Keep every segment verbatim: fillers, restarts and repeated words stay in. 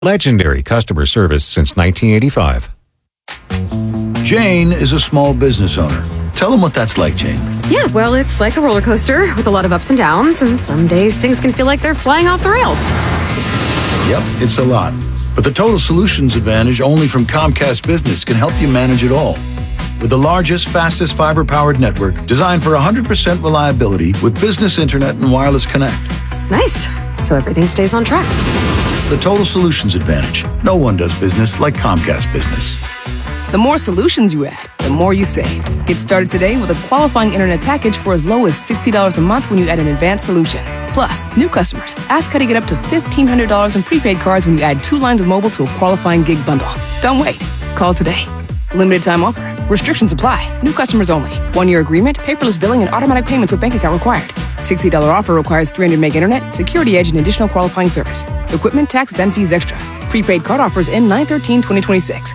Legendary customer service since nineteen eighty-five. Jane is a small business owner. Tell them what that's like, Jane. Yeah, well, it's like a roller coaster with a lot of ups and downs, and some days things can feel like they're flying off the rails. Yep, it's a lot. But the Total Solutions Advantage only from Comcast Business can help you manage it all. With the largest, fastest fiber-powered network designed for one hundred percent reliability with business internet and wireless connect. Nice. So everything stays on track. The Total Solutions Advantage. No one does business like Comcast Business. The more solutions you add, the more you save. Get started today with a qualifying internet package for as low as sixty dollars a month when you add an advanced solution. Plus, new customers, ask how to get up to fifteen hundred dollars in prepaid cards when you add two lines of mobile to a qualifying gig bundle. Don't wait. Call today. Limited time offer. Restrictions apply. New customers only. One-year agreement, paperless billing, and automatic payments with bank account required. sixty dollars offer requires three hundred meg internet, security edge, and additional qualifying service. Equipment, taxes, and fees extra. Prepaid card offers end nine thirteen twenty twenty-six.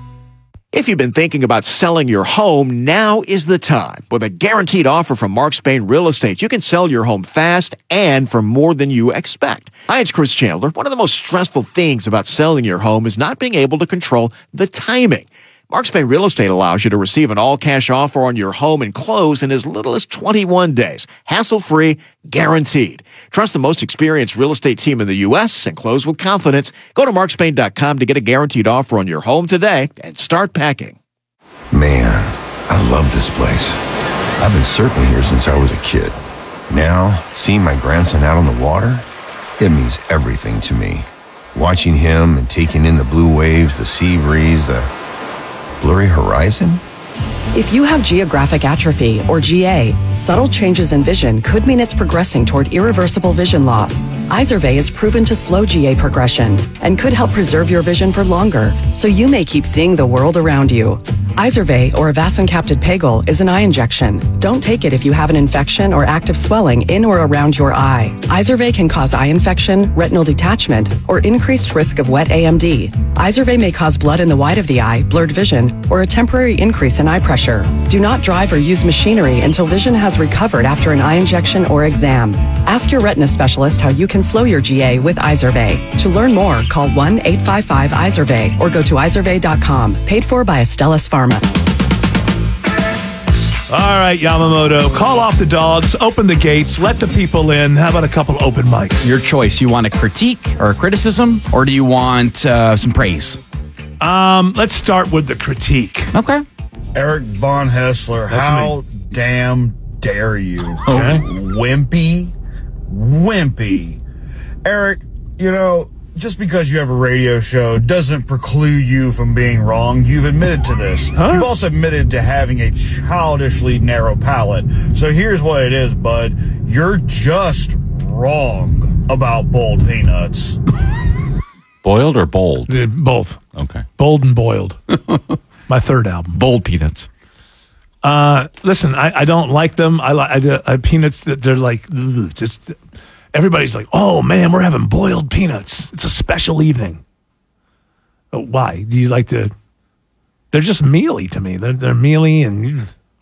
If you've been thinking about selling your home, now is the time. With a guaranteed offer from Mark Spain Real Estate, you can sell your home fast and for more than you expect. Hi, it's Chris Chandler. One of the most stressful things about selling your home is not being able to control the timing. Mark Spain Real Estate allows you to receive an all-cash offer on your home and close in as little as twenty-one days. Hassle-free, guaranteed. Trust the most experienced real estate team in the U S and close with confidence. Go to mark spain dot com to get a guaranteed offer on your home today and start packing. Man, I love this place. I've been surfing here since I was a kid. Now, seeing my grandson out on the water, it means everything to me. Watching him and taking in the blue waves, the sea breeze, the blurry horizon? If you have geographic atrophy, or G A, subtle changes in vision could mean it's progressing toward irreversible vision loss. Izervay is proven to slow G A progression and could help preserve your vision for longer, so you may keep seeing the world around you. Izervay, or avacincaptad pegol, is an eye injection. Don't take it if you have an infection or active swelling in or around your eye. Izervay can cause eye infection, retinal detachment, or increased risk of wet A M D. Izervay may cause blood in the white of the eye, blurred vision, or a temporary increase in eye pressure. Do not drive or use machinery until vision has recovered after an eye injection or exam. Ask your retina specialist how you can slow your G A with Izervay. To learn more, call one eight five five Izervay or go to izervay dot com. Paid for by Astellas Pharma. All right, Yamamoto, call off the dogs, open the gates, let the people in. How about a couple open mics? Your choice. You want a critique or a criticism, or do you want uh, some praise? Um, let's start with the critique. Okay. Eric Von Hessler, That's how me. damn dare you? Okay. Wimpy. Wimpy. Eric, you know, just because you have a radio show doesn't preclude you from being wrong. You've admitted to this. Huh? You've also admitted to having a childishly narrow palate. So here's what it is, bud. You're just wrong about boiled peanuts. Boiled or bold? Uh, Both. Okay. Bold and boiled. My third album. Bold peanuts. Uh, listen, I, I don't like them. I like I, I, peanuts that they're like ugh, just. Everybody's like, "Oh man, we're having boiled peanuts. It's a special evening." Oh, why do you like to? They're just mealy to me. They're they're mealy and.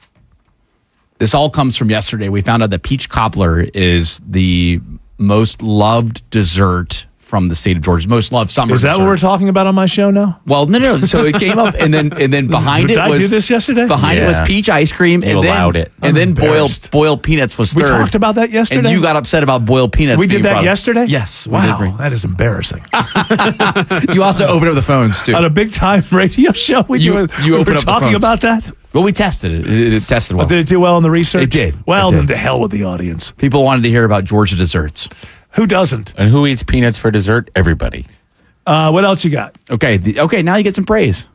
This all comes from yesterday. We found out that peach cobbler is the most loved dessert from the state of Georgia. Most loved summer Is that dessert. what we're talking about on my show now? Well, no, no. So it came up, and then and then behind Did it I was do this yesterday? Behind Yeah. it was peach ice cream, You and then allowed it. I'm and then boiled embarrassed. boiled peanuts was We third. talked about that yesterday. and you got upset about boiled peanuts. We being did that brought up. yesterday. Yes. we did Wow, bring- that is embarrassing. You also opened up the phones too. On a big time radio show, we, You- do, you we open were up the talking phones. about that. Well, we tested it. It, it tested well. Did it do well in the research? It did. Well, It did. then to hell with the audience. People wanted to hear about Georgia desserts. Who doesn't? And who eats peanuts for dessert? Everybody. Uh, what else you got? Okay. The, okay. Now you get some praise.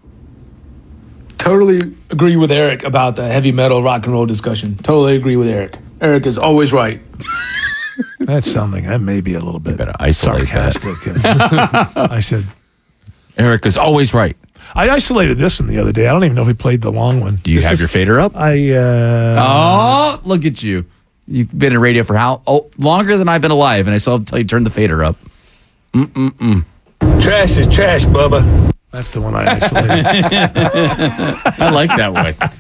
Totally agree with Eric about the heavy metal rock and roll discussion. Totally agree with Eric. Eric is always right. That's something that may be a little bit better isolate sarcastic. I said, Eric is always right. I isolated this one the other day. I don't even know if we played the long one. Do you This have is- your fader up? I. Uh, Oh, look at you. You've been in radio for how oh, longer than I've been alive, and I still have to tell you to turn the fader up. Mm-mm-mm. Trash is trash, Bubba. That's the one I isolated. I like that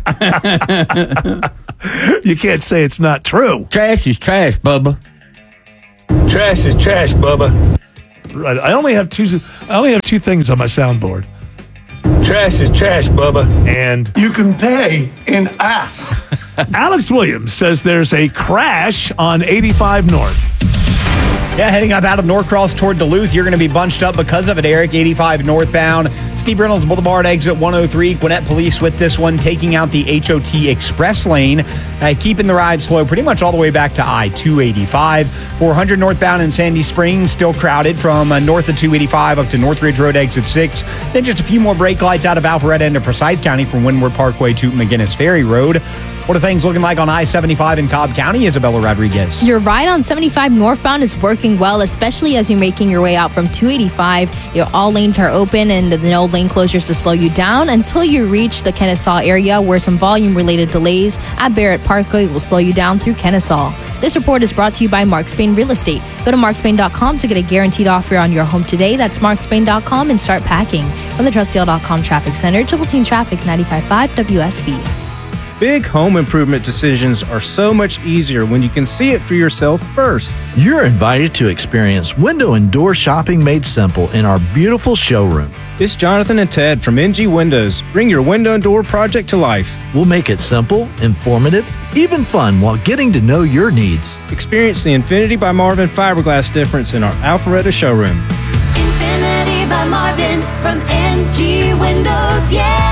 one. You can't say it's not true. Trash is trash, Bubba. Trash is trash, Bubba. right. I only have two. I only have two things on my soundboard. Trash is trash, Bubba. And you can pay in ass. Alex Williams says there's a crash on eighty-five North. Yeah, heading up out of Norcross toward Duluth, you're going to be bunched up because of it, Eric. eighty-five northbound. Steve Reynolds Boulevard, exit one oh three. Gwinnett Police with this one, taking out the H O T Express lane, uh, keeping the ride slow pretty much all the way back to I two eighty-five. four hundred northbound in Sandy Springs, still crowded from uh, north of two eighty-five up to Northridge Road, exit six. Then just a few more brake lights out of Alpharetta into Forsyth County from Windward Parkway to McGinnis Ferry Road. What are things looking like on I seventy-five in Cobb County? Isabella Rodriguez. Your ride on seventy-five northbound is working well, especially as you're making your way out from two eighty-five. Your all lanes are open and no lane closures to slow you down until you reach the Kennesaw area, where some volume-related delays at Barrett Parkway will slow you down through Kennesaw. This report is brought to you by Mark Spain Real Estate. Go to mark spain dot com to get a guaranteed offer on your home today. That's mark spain dot com and start packing. From the trustdale dot com Traffic Center, Triple Team Traffic ninety-five point five W S B. Big home improvement decisions are so much easier when you can see it for yourself first. You're invited to experience window and door shopping made simple in our beautiful showroom. It's Jonathan and Ted from N G Windows. Bring your window and door project to life. We'll make it simple, informative, even fun while getting to know your needs. Experience the Infinity by Marvin fiberglass difference in our Alpharetta showroom. Infinity by Marvin from N G Windows, yeah!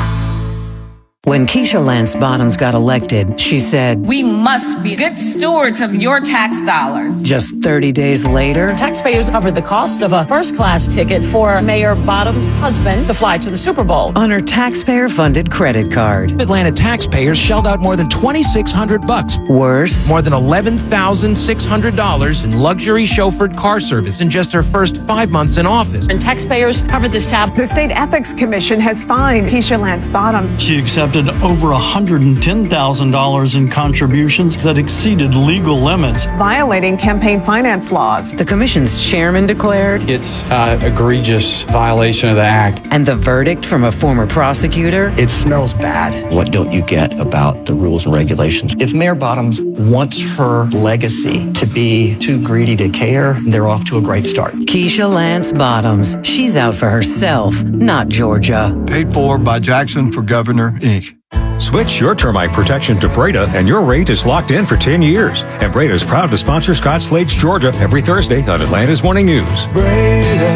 When Keisha Lance Bottoms got elected, she said, "We must be good stewards of your tax dollars." Just thirty days later, taxpayers covered the cost of a first-class ticket for Mayor Bottoms' husband to fly to the Super Bowl on her taxpayer-funded credit card. Atlanta taxpayers shelled out more than twenty-six hundred bucks. Worse, more than eleven thousand six hundred dollars in luxury chauffeured car service in just her first five months in office. And taxpayers covered this tab. The State Ethics Commission has fined Keisha Lance Bottoms. She accepted over one hundred ten thousand dollars in contributions that exceeded legal limits, violating campaign finance laws. The commission's chairman declared it's an egregious violation of the act. And the verdict from a former prosecutor? It smells bad. What don't you get about the rules and regulations? If Mayor Bottoms wants her legacy to be too greedy to care, they're off to a great start. Keisha Lance Bottoms. She's out for herself, not Georgia. Paid for by Jackson for Governor, Incorporated. Switch your termite protection to Breda, and your rate is locked in for ten years. And Breda is proud to sponsor Scott Slade's Georgia every Thursday on Atlanta's Morning News. Breda,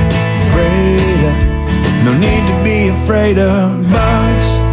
Breda, no need to be afraid of bugs.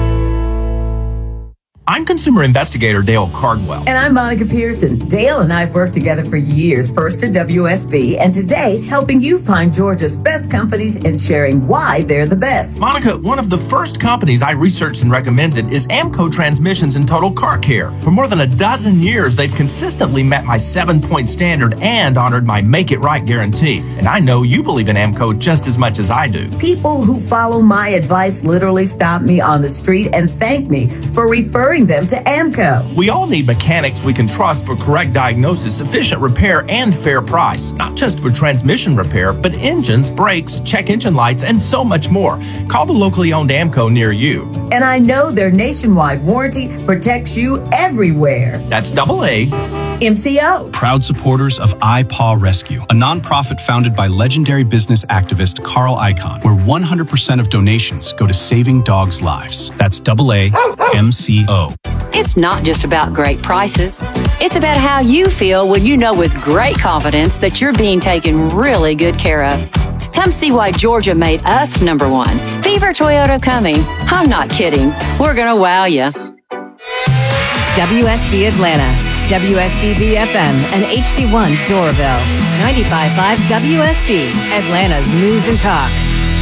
I'm consumer investigator Dale Cardwell. And I'm Monica Pearson. Dale and I have worked together for years, first at W S B, and today helping you find Georgia's best companies and sharing why they're the best. Monica, one of the first companies I researched and recommended is Amco Transmissions and Total Car Care. For more than a dozen years, they've consistently met my seven-point standard and honored my Make It Right guarantee. And I know you believe in Amco just as much as I do. People who follow my advice literally stop me on the street and thank me for referring them to Amco. We all need mechanics we can trust for correct diagnosis, efficient repair, and fair price. Not just for transmission repair, but engines, brakes, check engine lights, and so much more. Call the locally owned Amco near you. And I know their nationwide warranty protects you everywhere. That's double A. M C O. Proud supporters of iPaw Rescue, a nonprofit founded by legendary business activist Carl Icahn, where one hundred percent of donations go to saving dogs' lives. That's double A M C O. It's not just about great prices. It's about how you feel when you know with great confidence that you're being taken really good care of. Come see why Georgia made us number one. Beaver Toyota coming. I'm not kidding. We're going to wow you. W S B Atlanta, W S B B F M, and H D one Doraville. ninety-five point five W S B, Atlanta's News and Talk.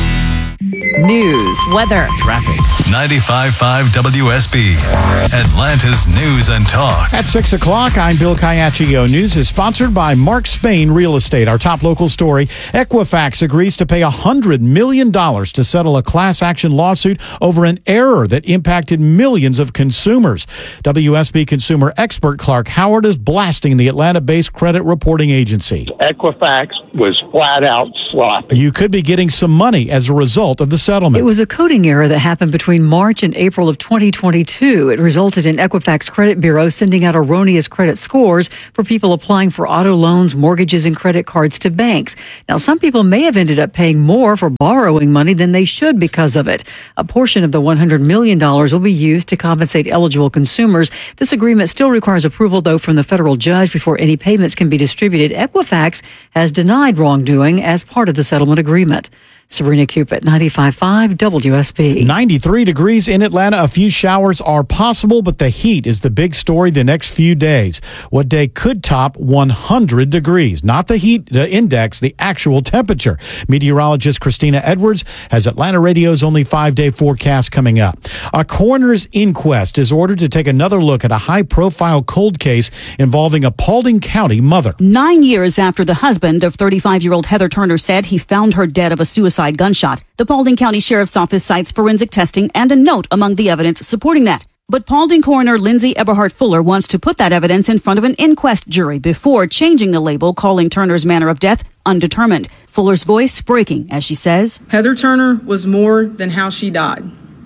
News, weather, traffic. ninety-five point five W S B, Atlanta's News and Talk. At six o'clock, I'm Bill Caiaccio. News is sponsored by Mark Spain Real Estate. Our top local story, Equifax agrees to pay one hundred million dollars to settle a class action lawsuit over an error that impacted millions of consumers. W S B consumer expert Clark Howard is blasting the Atlanta-based credit reporting agency. Equifax was flat out sloppy. You could be getting some money as a result of the settlement. It was a coding error that happened between March and April of twenty twenty-two. It resulted in Equifax Credit Bureau sending out erroneous credit scores for people applying for auto loans, mortgages, and credit cards to banks. Now, some people may have ended up paying more for borrowing money than they should because of it. A portion of the one hundred million dollars will be used to compensate eligible consumers. This agreement still requires approval, though, from the federal judge before any payments can be distributed. Equifax has denied wrongdoing as part of the settlement agreement. Sabrina Cupid, ninety-five point five W S B. ninety-three degrees in Atlanta. A few showers are possible, but the heat is the big story the next few days. What day could top one hundred degrees? Not the heat the index, the actual temperature. Meteorologist Christina Edwards has Atlanta Radio's only five-day forecast coming up. A coroner's inquest is ordered to take another look at a high-profile cold case involving a Paulding County mother. Nine years after the husband of thirty-five-year-old Heather Turner said he found her dead of a suicide gunshot, the Paulding County Sheriff's Office cites forensic testing and a note among the evidence supporting that. But Paulding coroner Lindsay Eberhardt Fuller wants to put that evidence in front of an inquest jury before changing the label, calling Turner's manner of death undetermined. Fuller's voice breaking as she says, Heather Turner was more than how she died.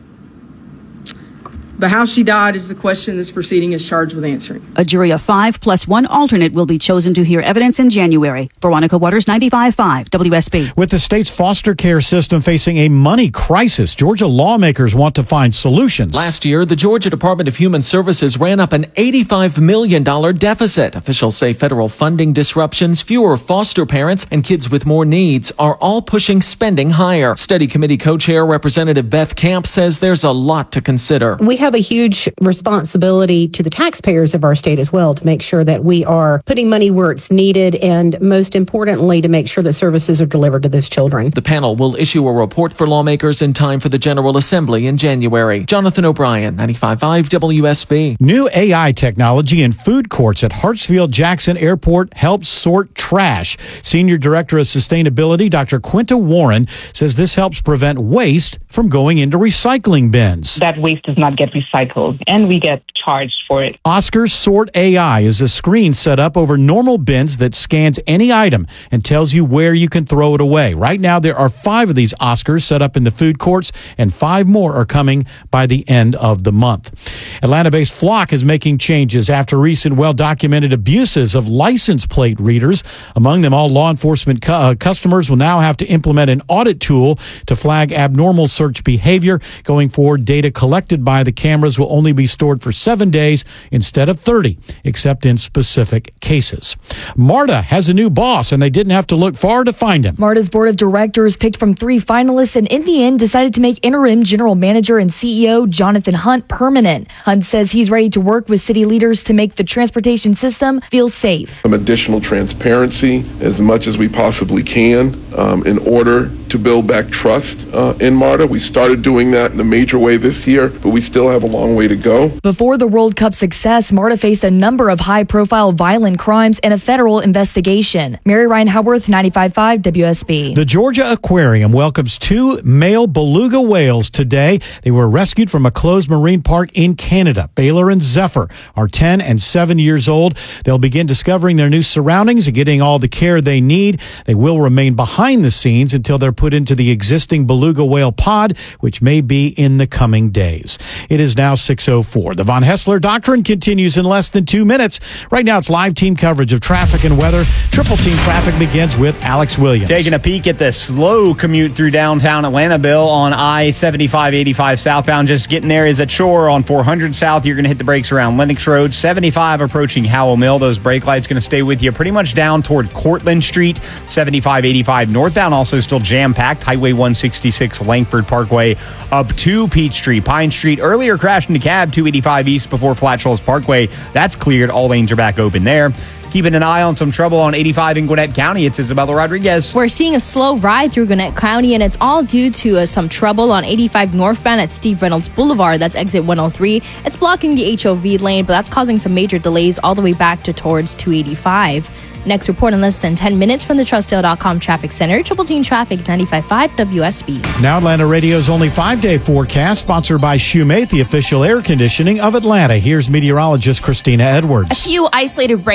But how she died is the question this proceeding is charged with answering. A jury of five plus one alternate will be chosen to hear evidence in January. Veronica Waters, ninety-five point five W S B. With the state's foster care system facing a money crisis, Georgia lawmakers want to find solutions. Last year, the Georgia Department of Human Services ran up an eighty-five million dollars deficit. Officials say federal funding disruptions, fewer foster parents, and kids with more needs are all pushing spending higher. Study committee co-chair Representative Beth Camp says there's a lot to consider. We have a huge responsibility to the taxpayers of our state as well to make sure that we are putting money where it's needed and, most importantly, to make sure that services are delivered to those children. The panel will issue a report for lawmakers in time for the General Assembly in January. Jonathan O'Brien, ninety-five point five W S B. New A I technology in food courts at Hartsfield-Jackson Airport helps sort trash. Senior Director of Sustainability, Doctor Quinta Warren, says this helps prevent waste from going into recycling bins. That waste does not get recycled, and we get charged for it. Oscar Sort A I is a screen set up over normal bins that scans any item and tells you where you can throw it away. Right now, there are five of these Oscars set up in the food courts, and five more are coming by the end of the month. Atlanta-based Flock is making changes after recent well-documented abuses of license plate readers. Among them, all law enforcement cu- uh, customers will now have to implement an audit tool to flag abnormal search behavior. Going forward, data collected by the cameras will only be stored for seven days instead of thirty, except in specific cases. MARTA has a new boss, and they didn't have to look far to find him. MARTA's board of directors picked from three finalists and in the end decided to make interim general manager and C E O Jonathan Hunt permanent. Hunt says he's ready to work with city leaders to make the transportation system feel safe. Some additional transparency as much as we possibly can um, in order to build back trust uh, in MARTA. We started doing that in a major way this year, but we still have a long way to go. Before the World Cup success, MARTA faced a number of high-profile violent crimes and a federal investigation. Mary Ryan Howarth, ninety-five point five W S B. The Georgia Aquarium welcomes two male beluga whales today. They were rescued from a closed marine park in Canada. Baylor and Zephyr are ten and seven years old. They'll begin discovering their new surroundings and getting all the care they need. They will remain behind the scenes until they're put into the existing beluga whale pod, which may be in the coming days. It is now six oh four. The Von Hessler Doctrine continues in less than two minutes. Right now, it's live team coverage of traffic and weather. Triple team traffic begins with Alex Williams. Taking a peek at the slow commute through downtown Atlanta, Bill, on I seventy-five eighty-five southbound. Just getting there is a chore on four hundred south. You're going to hit the brakes around Lenox Road. seventy-five approaching Howell Mill. Those brake lights going to stay with you pretty much down toward Cortlandt Street. seventy-five eighty-five northbound also still jam-packed. Highway one sixty-six Langford Parkway up to Peachtree. Pine Street earlier crashed into cab two eighty-five east before Flat Shoals Parkway. That's cleared. All lanes are back open there. Keeping an eye on some trouble on eighty-five in Gwinnett County. It's Isabella Rodriguez. We're seeing a slow ride through Gwinnett County, and it's all due to uh, some trouble on eighty-five northbound at Steve Reynolds Boulevard. That's exit one oh three. It's blocking the H O V lane, but that's causing some major delays all the way back to towards two eighty-five. Next report in less than ten minutes from the Trustdale dot com Traffic Center. Triple Team Traffic, ninety-five point five W S B. Now Atlanta Radio's only five-day forecast, sponsored by Shoemate, the official air conditioning of Atlanta. Here's meteorologist Christina Edwards. A few isolated rain showers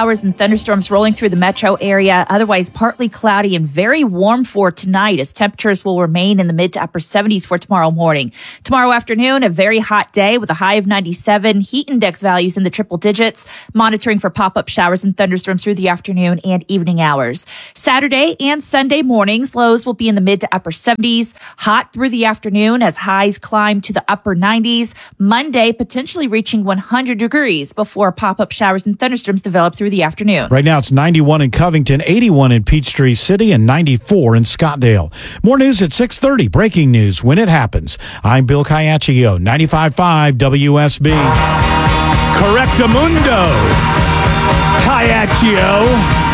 showers and thunderstorms rolling through the metro area. Otherwise, partly cloudy and very warm for tonight as temperatures will remain in the mid to upper seventies for tomorrow morning. Tomorrow afternoon, a very hot day with a high of ninety-seven. Heat index values in the triple digits. Monitoring for pop-up showers and thunderstorms through the afternoon and evening hours. Saturday and Sunday mornings, lows will be in the mid to upper seventies. Hot through the afternoon as highs climb to the upper nineties. Monday, potentially reaching one hundred degrees before pop-up showers and thunderstorms develop through the afternoon. Right now it's ninety-one in Covington, eighty-one in Peachtree City, and ninety-four in Scottsdale. More news at six thirty. Breaking news when it happens. I'm Bill Caiaccio, ninety-five point five W S B. Correctamundo. Caiaccio.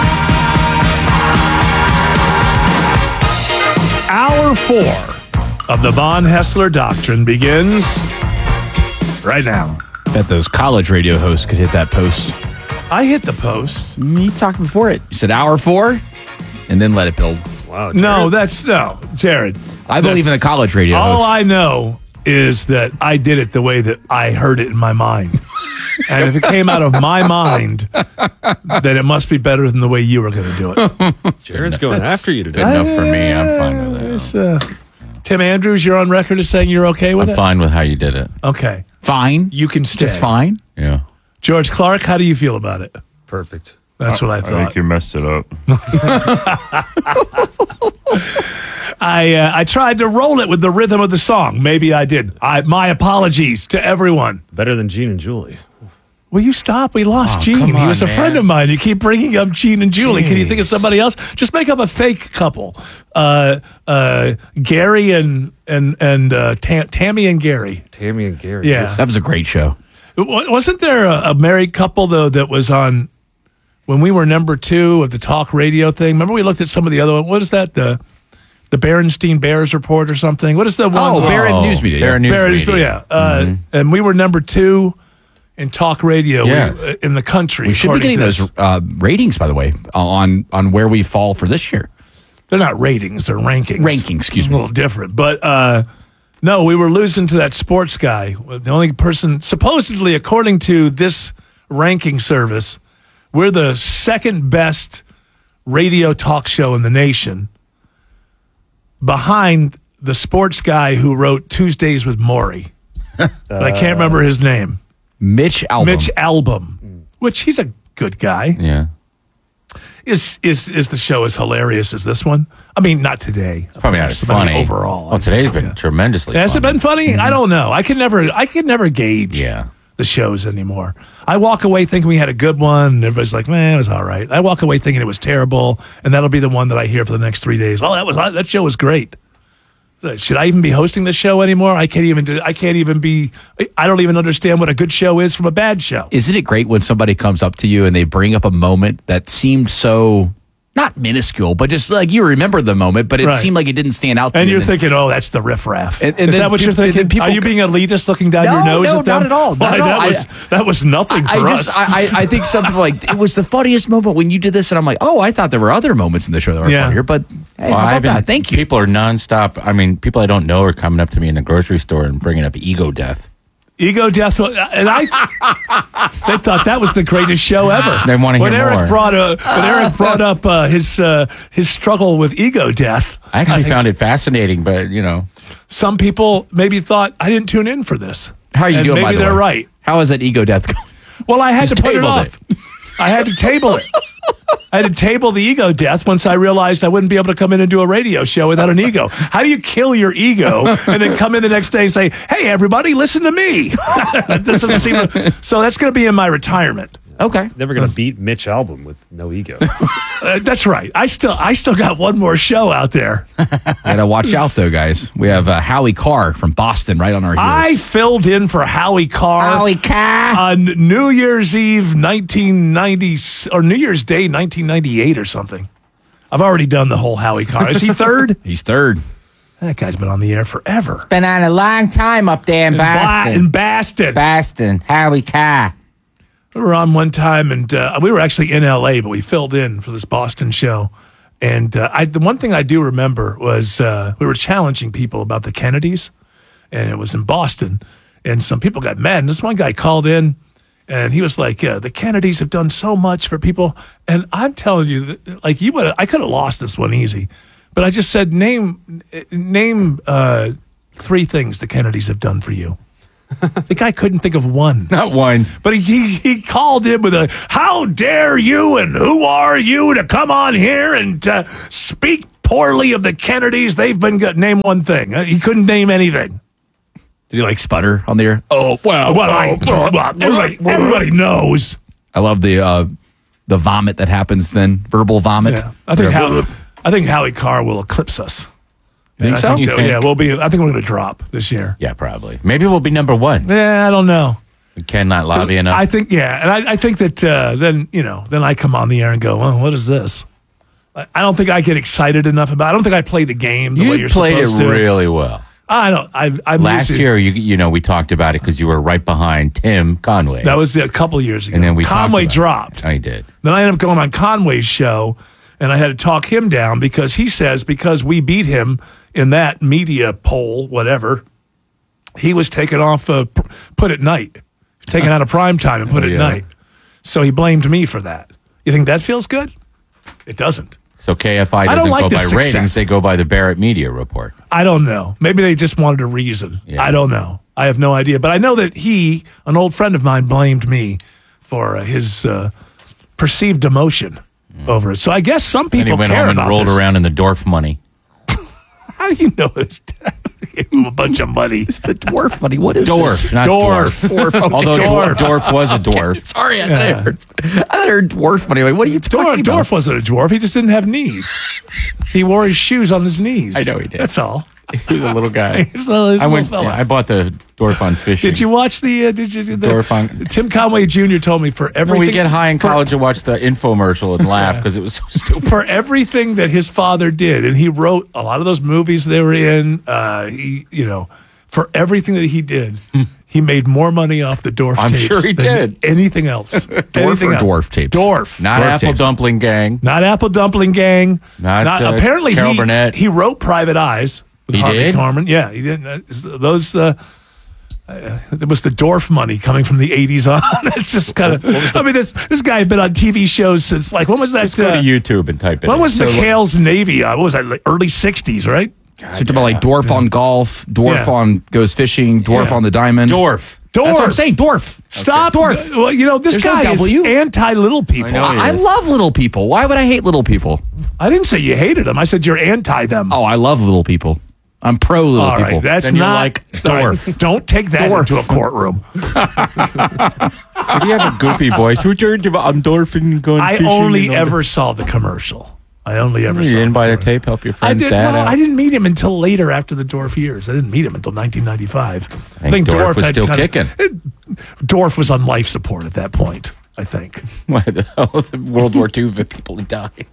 Hour four of the Von Hessler Doctrine begins right now. Bet those college radio hosts could hit that post. I hit the post. You talked before it. You said hour four, and then let it build. Wow. No, that's no, Jared. I believe in the college radio All hosts. I know is that I did it the way that I heard it in my mind. And if it came out of my mind, then it must be better than the way you were going to do it. Jared's going That's after you today. Good enough for me. I'm fine with it. It's, uh, Tim Andrews, you're on record as saying you're okay with I'm it? fine with how you did it. Okay. Fine. You can stay. Just fine. Yeah. George Clark, how do you feel about it? Perfect. That's what I thought. I think you messed it up. I uh, I tried to roll it with the rhythm of the song. Maybe I did. I my apologies to everyone. Better than Gene and Julie. Will you stop? We lost Oh, Gene. come He on, was a man. friend of mine. You keep bringing up Gene and Julie. Can you think of somebody else? Just make up a fake couple. Uh, uh, Gary and and and uh, Tam- Tammy and Gary. Tammy and Gary. Yeah. That was a great show. Wa- Wasn't there a, a married couple though that was on when we were number two of the talk radio thing? Remember we looked at some of the other one. What is that? The the Berenstein Bears report or something? What is the one? Oh, Barrett News Media. Barrett News Media. Yeah. Uh, Mhm. And we were number two in talk radio Yes. we- in the country. We should be according getting to those this. uh, ratings, by the way, on on where we fall for this year. They're not ratings; they're rankings. Rankings, excuse me. A little different, but uh, no, we were losing to that sports guy. The only person, supposedly, according to this ranking service, we're the second best radio talk show in the nation, behind the sports guy who wrote Tuesdays with Maury. But I can't remember his name. Mitch Albom. Mitch Albom, which he's a good guy. Yeah. Is is is the show as hilarious as this one? I mean, not today. Probably not as But funny overall. Oh, today's been tremendously Has funny. it been funny? I don't know. I can never. I can never gauge. Yeah. The shows anymore. I walk away thinking we had a good one, and everybody's like, "Man, it was all right." I walk away thinking it was terrible, and that'll be the one that I hear for the next three days. Oh, that was that show was great. Should I even be hosting this show anymore? I can't even. Do, I can't even be. I don't even understand what a good show is from a bad show. Isn't it great when somebody comes up to you and they bring up a moment that seemed so, not minuscule, but just like you remember the moment, but it Right. seemed like it didn't stand out to And you. you're thinking, oh, that's the riffraff. And- and is then that what peop- you're and then thinking? people Are you co- being elitist looking down No, your nose no, at them? not at all, not Why, at all. That was, that was nothing I for just, us. I, I I think some people like, it was the funniest moment when you did this, and I'm like, oh, I thought there were other moments in the show that were Yeah. funnier, but hey, Well, how about I've been- that? Thank you. People are nonstop. I mean, people I don't know are coming up to me in the grocery store and bringing up ego death. Ego death, and I they thought that was the greatest show ever. They wanna when hear Eric more. brought a, when Eric brought up uh, his uh, his struggle with ego death. I actually think found it fascinating, but you know, some people maybe thought I didn't tune in for this. How are you and doing, Maybe by the they're way? right. How is that ego death going? Well, I had Just to put it tabled off. I had to table it. I had to table the ego death once I realized I wouldn't be able to come in and do a radio show without an ego. How do you kill your ego and then come in the next day and say, "Hey, everybody, listen to me"? This doesn't seem. So that's going to be in my retirement. Okay. never going to beat Mitch Albom with no ego. Uh, that's right. I still, I still got one more show out there. Gotta watch out, though, guys. We have uh, Howie Carr from Boston right on our heels. I filled in for Howie Carr. Howie Carr on New Year's Eve, nineteen ninety, or New Year's Day, nineteen ninety-eight, or something. I've already done the whole Howie Carr. Is he third? He's third. That guy's been on the air forever. Been on a long time up there in, In Bla- Boston. in Boston. Boston. Howie Carr. We were on one time, and uh, we were actually in L A, but we filled in for this Boston show. And uh, I, the one thing I do remember was uh, we were challenging people about the Kennedys, and it was in Boston. And some people got mad. And this one guy called in, And he was like, yeah, the Kennedys have done so much for people. And I'm telling you, that, like, you would, I could have lost this one easy. But I just said, name name uh, three things the Kennedys have done for you. The guy couldn't think of one. Not one. But he, he he called in with a, how dare you and who are you to come on here and uh, speak poorly of the Kennedys? They've been good. Name one thing. Uh, he couldn't name anything. Did he like sputter on the air? Oh, well, well, I, well, well everybody, everybody knows. I love the uh, the vomit that happens then, verbal vomit. Yeah. I think Howie, I think Howie Carr will eclipse us. You think I so? Think You that, think? Yeah, we'll be. I think we're going to drop this year. Yeah, probably. Maybe we'll be number one. Yeah, I don't know. We cannot lobby enough. I think, yeah, and I, I think that uh, then you know, then I come on the air and go, well, what is this? I, I don't think I get excited enough about. I don't think I play the game the you way you're played it supposed to. really well. I don't. I, I Last year, you you know, we talked about it because you were right behind Tim Conway. That was a couple years ago. And then we Conway talked dropped. I did. Then I ended up going on Conway's show, and I had to talk him down because he says because we beat him in that media poll, whatever, he was taken off, uh, put at night, taken out of prime time and put Oh, at yeah. night. So he blamed me for that. You think that feels good? It doesn't. So K F I I don't doesn't like go the by success. ratings; they go by the Barrett Media Report. I don't know. Maybe they just wanted a reason. I don't know. I have no idea. But I know that he, an old friend of mine, blamed me for uh, his uh, perceived demotion over it. So I guess some And he people went care home and about rolled this. around in the Dorf money. How do you know his dad gave him a bunch of money? It's the dwarf money. What is Dwarf, this? not Dwarf. dwarf. Dwarf. Okay. Although Dwarf. dwarf. dwarf was a dwarf. Sorry, I thought, Yeah. I, heard, I thought I heard dwarf money. Like, what are you talking Dwarf, about? Dwarf wasn't a dwarf. He just didn't have knees. He wore his shoes on his knees. I know he did. That's all. He was a little guy. He was a- he was a I went. little fella. yeah, I bought the Dorf on fishing. Did you watch the? Uh, did you? The, Dorf on- Tim Conway Junior told me for When everything. we get high in for- college and watch the infomercial and laugh because it was so stupid. for everything that his father did, and he wrote a lot of those movies they were in. Uh, he, you know, for everything that he did, he made more money off the Dorf I'm tapes sure he than did. anything else. Dwarf anything or else. dwarf tapes? Dwarf, Not Dwarf Apple tapes. Dumpling Gang. Not Apple Dumpling Gang. Not, uh, apparently Carol he, Burnett. he wrote Private Eyes. With He Harvey did? Korman. Yeah, he did. Uh, those the. Uh, it was the Dorf money coming from the eighties on. It's just kind of. I mean, this this guy had been on T V shows since like when was that? Just go uh, to YouTube and type it when in. was So- McHale's Navy? Uh, what was that? Like early sixties, right? So you're talking about like dwarf on golf, dwarf Yeah. on goes fishing, dwarf Yeah. on the diamond. Dwarf. Dwarf. That's what I'm saying. Dwarf. Stop. Dwarf. Well, you know this There's no guy is W. anti little people. I know he I, I is. love little people. Why would I hate little people? I didn't say you hated them. I said you're anti them. Oh, I love little people. I'm pro little All people. right, that's Then you're not like all right, Dwarf. Don't take that Dwarf. into a courtroom. But you have a goofy voice. Who turned you? I'm Dorf and going I fishing. only and all ever saw the commercial. I only ever You saw. didn't buy the commercial. tape. Help your I friend's did. dad Well, out. I didn't meet him until later after the Dorf years. I didn't meet him until nineteen ninety-five. I think Dorf was had still kinda- kicking. Dorf was on life support at that point. I think. Why the hell? The World War Two people who died.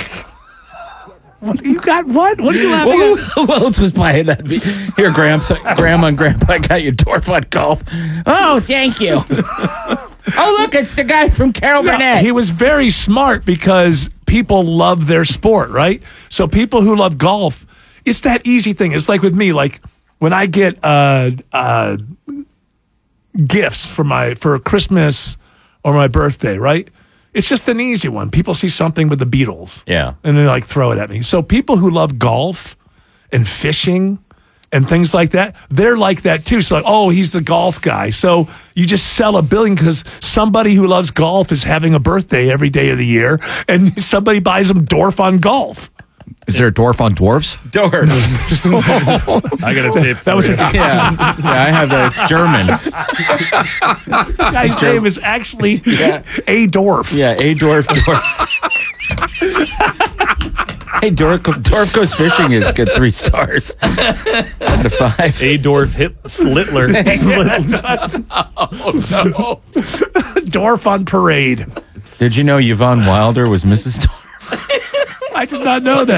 What, you got what? What are you laughing Who, at? who else was buying that? Here, Gramps, Grandma and Grandpa, I got you Dorf on golf. Oh, thank you. Oh, look, it's the guy from Carol No, Burnett. he was very smart because people love their sport, right? So people who love golf, it's that easy thing. It's like with me, like when I get uh, uh, gifts for my for Christmas or my birthday, right? It's just an easy one. People see something with the Beatles, Yeah. and they like throw it at me. So people who love golf and fishing and things like that, they're like that too. So like, oh, he's the golf guy. So you just sell a billion because somebody who loves golf is having a birthday every day of the year, and somebody buys them Dorf on golf. Is there a dwarf on dwarfs? Dorf. I got a tape. That was a yeah. yeah, I have that. It's German. the guy's name is actually Yeah. A Dorf. Yeah, A Dorf Dorf. Hey, Dorf, Dorf Goes Fishing is good. Three stars out of five. Adorf Hit Littler. Oh no, Dorf on parade. Did you know Yvonne Wilder was Missus Dorf? I did not know that. Yeah.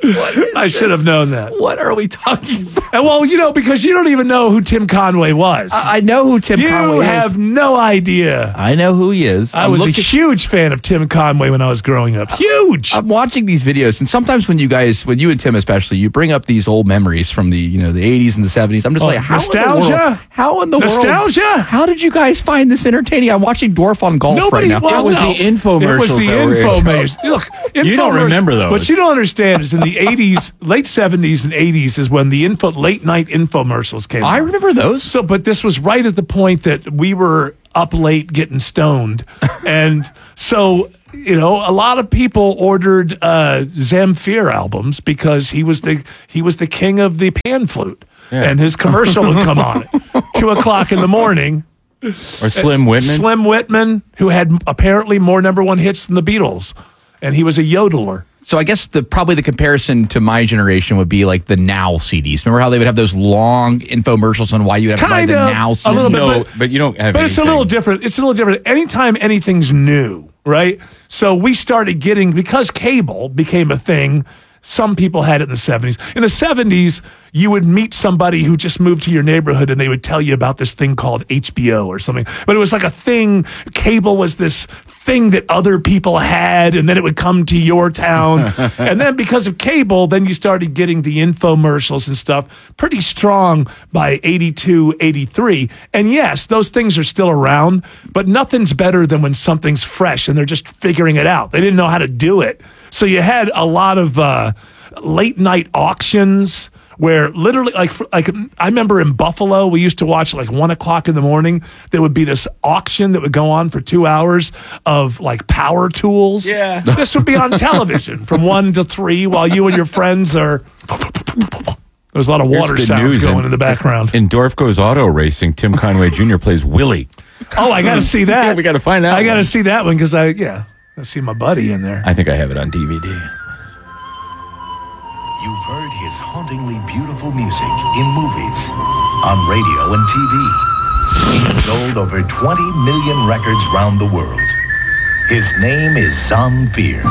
I should have known that. What are we talking about? And well, you know, because you don't even know who Tim Conway was. I, I know who Tim you Conway is. You have no idea. I know who he is. I I'm was looking- a huge fan of Tim Conway when I was growing up. Huge. I'm watching these videos, and sometimes when you guys, when you and Tim especially, you bring up these old memories from the, you know, the eighties and the seventies. I'm just Oh, like, how nostalgia? in the world? How in the Nostalgia? world? How did you guys find this entertaining? I'm watching Dwarf on Golf Nobody, right now. well, It was no. the infomercials It was the that were infomercials. Look, You don't infomercials- remember those. What you don't understand is in the eighties, late seventies and eighties is when the info late night infomercials came. I out. remember those. So, but this was right at the point that we were up late getting stoned, and so you know a lot of people ordered uh, Zamfir albums because he was the he was the king of the pan flute, Yeah. and his commercial would come on at two o'clock in the morning. Or Slim Whitman. Slim Whitman, who had apparently more number one hits than the Beatles, and he was a yodeler. So I guess the probably the comparison to my generation would be like the Now C Ds. Remember how they would have those long infomercials on why you have to buy Kind the of, Now a C Ds? little bit, No, but- but you don't have But it's a anything. little different. It's a little different. Anytime anything's new, right? So we started getting, because cable became a thing, some people had it in the seventies. In the seventies, you would meet somebody who just moved to your neighborhood and they would tell you about this thing called H B O or something. But it was like a thing. Cable was this thing that other people had, and then it would come to your town. And then because of cable, then you started getting the infomercials and stuff pretty strong by eighty-two, eighty-three. And yes, those things are still around, but nothing's better than when something's fresh and they're just figuring it out. They didn't know how to do it. So you had a lot of uh, late night auctions where literally, like, like I remember in Buffalo, we used to watch like one o'clock in the morning. There would be this auction that would go on for two hours of like power tools. Yeah. This would be on television from one to three while you and your friends are. There's a lot of Here's water good sounds news. going in the background. In Dorfco's Auto Racing, Tim Conway Junior plays Willie. Oh, I got to see that. Yeah, we got to find out. I got to see that one because I, yeah, I see my buddy in there. I think I have it on D V D. You've heard his hauntingly beautiful music in movies, on radio and T V. He's sold over twenty million records round the world. His name is Zamfir,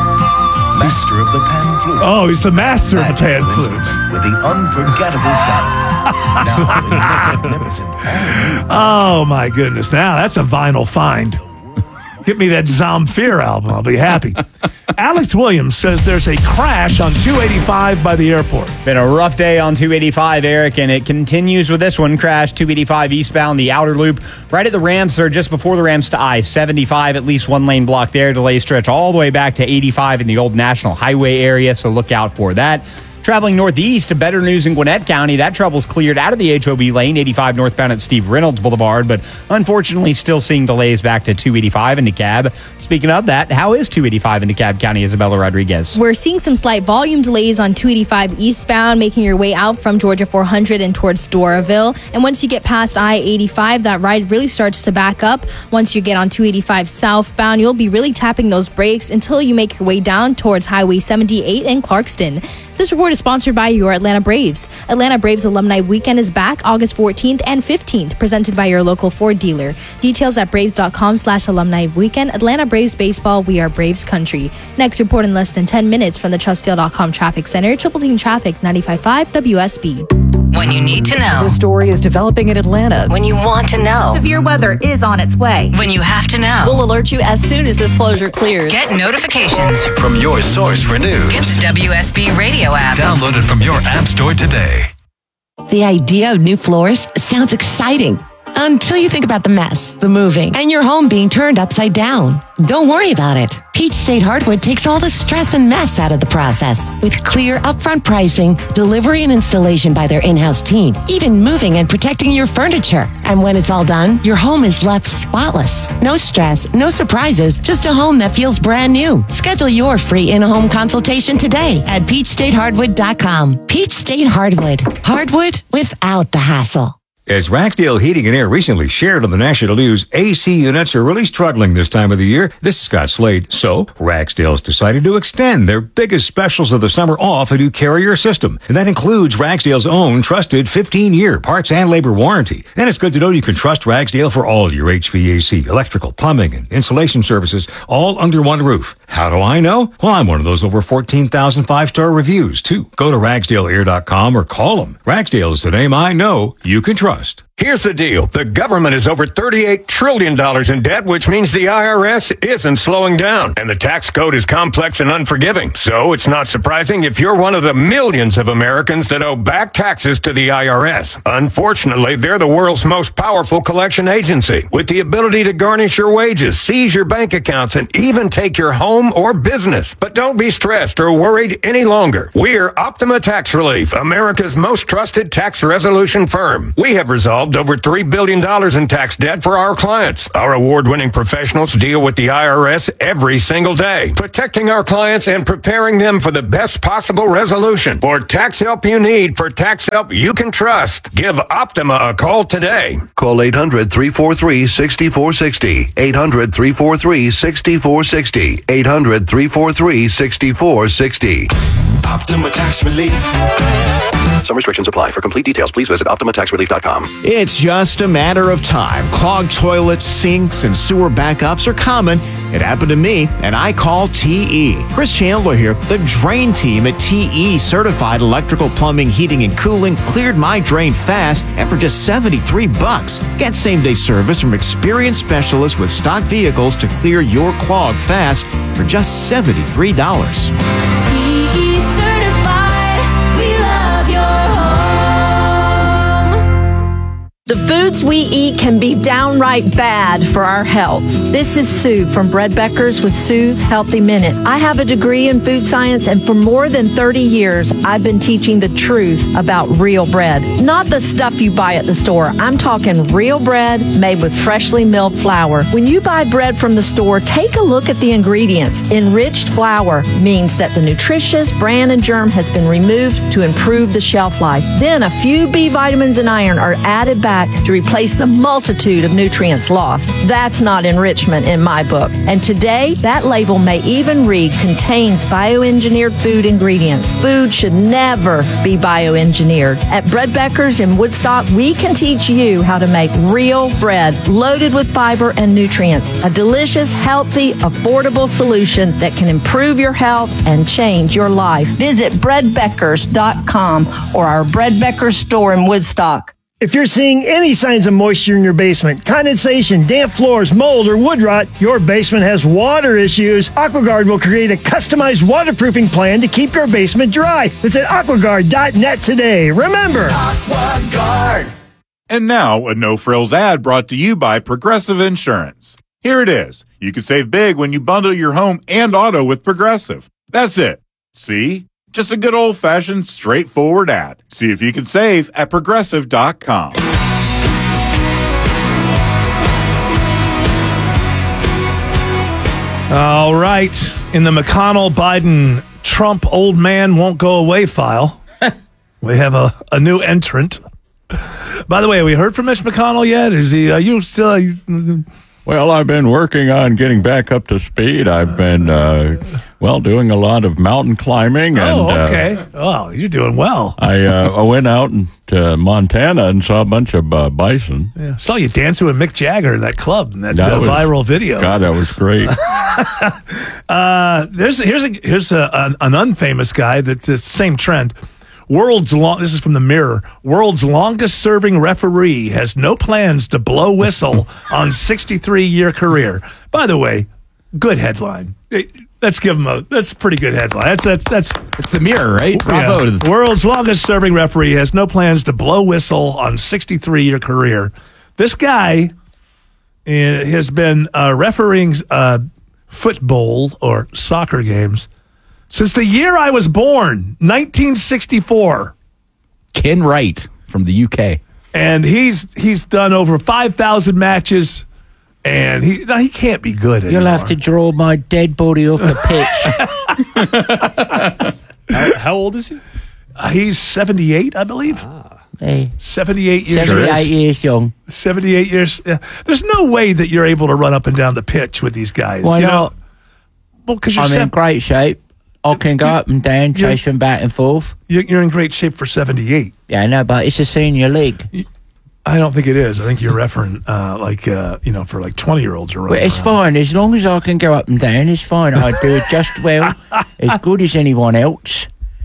master of the pan flute. Oh, he's the master of the pan flute. With the unforgettable sound. Now, in the magnificent Oh my goodness! Now that's a vinyl find. Get me that Zamfir album. I'll be happy. Alex Williams says there's a crash on two eighty-five by the airport. Been a rough day on two eighty-five, Eric, and it continues with this one. Crash two eighty-five eastbound, the outer loop, right at the ramps, or just before the ramps to I seventy-five. At least one lane block there. Delays stretch all the way back to eighty-five in the old National Highway area, so look out for that. Traveling northeast to better news in Gwinnett County, that trouble's cleared out of the H O B lane, eighty-five northbound at Steve Reynolds Boulevard, but unfortunately still seeing delays back to two eighty-five in DeKalb. Speaking of that, how is two eighty-five in DeKalb County, Isabella Rodriguez? We're seeing some slight volume delays on two eighty-five eastbound, making your way out from Georgia four hundred and towards Doraville. And once you get past I eighty-five, that ride really starts to back up. Once you get on two eighty-five southbound, you'll be really tapping those brakes until you make your way down towards Highway seventy-eight in Clarkston. This report is sponsored by your Atlanta Braves. Atlanta Braves Alumni Weekend is back August fourteenth and fifteenth, presented by your local Ford dealer. Details at braves.com slash alumni weekend. Atlanta Braves Baseball, we are Braves Country. Next report in less than ten minutes from the trust deal dot com Traffic Center, Triple Team Traffic, ninety-five point five W S B. When you need to know. The story is developing in Atlanta. When you want to know. Severe weather is on its way. When you have to know. We'll alert you as soon as this closure clears. Get notifications From your source for news. Get the W S B radio app. Download it from your app store today. The idea of new floors sounds exciting until you think about the mess, the moving, and your home being turned upside down. Don't worry about it. Peach State Hardwood takes all the stress and mess out of the process with clear upfront pricing, delivery and installation by their in-house team, even moving and protecting your furniture. And when it's all done, your home is left spotless. No stress, no surprises, just a home that feels brand new. Schedule your free in-home consultation today at peach state hardwood dot com. Peach State Hardwood. Hardwood without the hassle. As Ragsdale Heating and Air recently shared on the national news, A C units are really struggling this time of the year. This is Scott Slade. So, Ragsdale's decided to extend their biggest specials of the summer off a new Carrier system. And that includes Ragsdale's own trusted fifteen-year parts and labor warranty. And it's good to know you can trust Ragsdale for all your H V A C, electrical, plumbing, and insulation services all under one roof. How do I know? Well, I'm one of those over fourteen thousand five-star reviews, too. Go to ragsdale ear dot com or call them. Ragsdale is the name I know you can trust. Here's the deal. The government is over thirty-eight trillion dollars in debt, which means the I R S isn't slowing down. And the tax code is complex and unforgiving. So it's not surprising if you're one of the millions of Americans that owe back taxes to the I R S. Unfortunately, they're the world's most powerful collection agency, with the ability to garnish your wages, seize your bank accounts, and even take your home or business. But don't be stressed or worried any longer. We're Optima Tax Relief, America's most trusted tax resolution firm. We have resolved over three billion dollars in tax debt for our clients. Our award-winning professionals deal with the I R S every single day, protecting our clients and preparing them for the best possible resolution. For tax help you need, for tax help you can trust, give Optima a call today. Call eight hundred, three four three, six four six zero. eight hundred, three four three, six four six zero. eight hundred, three four three, six four six zero. Optima Tax Relief. Some restrictions apply. For complete details, please visit optima tax relief dot com. It's just a matter of time. Clogged toilets, sinks, and sewer backups are common. It happened to me, and I call T E. Chris Chandler here. The drain team at T E Certified Electrical Plumbing, Heating, and Cooling cleared my drain fast and for just seventy-three bucks. Get same-day service from experienced specialists with stock vehicles to clear your clog fast for just seventy-three dollars. The foods we eat can be downright bad for our health. This is Sue from Bread Beckers with Sue's Healthy Minute. I have a degree in food science, and for more than thirty years, I've been teaching the truth about real bread. Not the stuff you buy at the store. I'm talking real bread made with freshly milled flour. When you buy bread from the store, take a look at the ingredients. Enriched flour means that the nutritious bran and germ has been removed to improve the shelf life. Then a few B vitamins and iron are added back to replace the multitude of nutrients lost. That's not enrichment in my book. And today, that label may even read contains bioengineered food ingredients. Food should never be bioengineered. At Bread Beckers in Woodstock, we can teach you how to make real bread loaded with fiber and nutrients. A delicious, healthy, affordable solution that can improve your health and change your life. Visit bread beckers dot com or our Bread Beckers store in Woodstock. If you're seeing any signs of moisture in your basement, condensation, damp floors, mold, or wood rot, your basement has water issues, AquaGuard will create a customized waterproofing plan to keep your basement dry. Visit aqua guard dot net today. Remember, AquaGuard. And now, a no-frills ad brought to you by Progressive Insurance. Here it is. You can save big when you bundle your home and auto with Progressive. That's it. See? Just a good old-fashioned, straightforward ad. See if you can save at progressive dot com. All right. In the McConnell-Biden Trump old man won't go away file, we have a, a new entrant. By the way, have we heard from Mitch McConnell yet? Is he, are you still... Uh, Well, I've been working on getting back up to speed. I've been, uh, well, doing a lot of mountain climbing. And, oh, okay. Uh, oh, you're doing well. I uh, I went out to Montana and saw a bunch of uh, bison. Yeah. Saw you dancing with Mick Jagger in that club in that, that uh, was, viral video. God, that was great. uh, there's here's a here's a, an, an unfamous guy that's the same trend. World's long. This is from the Mirror. World's longest-serving referee has no plans to blow whistle on sixty-three year career. By the way, good headline. Let's give him a. That's a pretty good headline. That's that's that's. It's the Mirror, right? Bravo. Yeah. World's longest-serving referee has no plans to blow whistle on sixty-three year career. This guy uh, has been uh, refereeing uh, football or soccer games since the year I was born, nineteen sixty-four. Ken Wright from the U K. And he's he's done over five thousand matches, and he no, he can't be good anymore. You'll have to draw my dead body off the pitch. how, how old is he? Uh, he's seventy-eight, I believe. Ah. Hey. seventy-eight years seventy-eight years young. seventy-eight years. Yeah. There's no way that you're able to run up and down the pitch with these guys. Why you not? Know? Well, because you're I'm sev- in great shape. I can go up and down, chase them back and forth. You're, you're in great shape for seventy-eight. Yeah, I know, but it's a senior league. I don't think it is. I think you're referring, uh, like, uh, you know, for like twenty year olds or Well, it's fine. As long as I can go up and down, it's fine. I do it just well, as good as anyone else.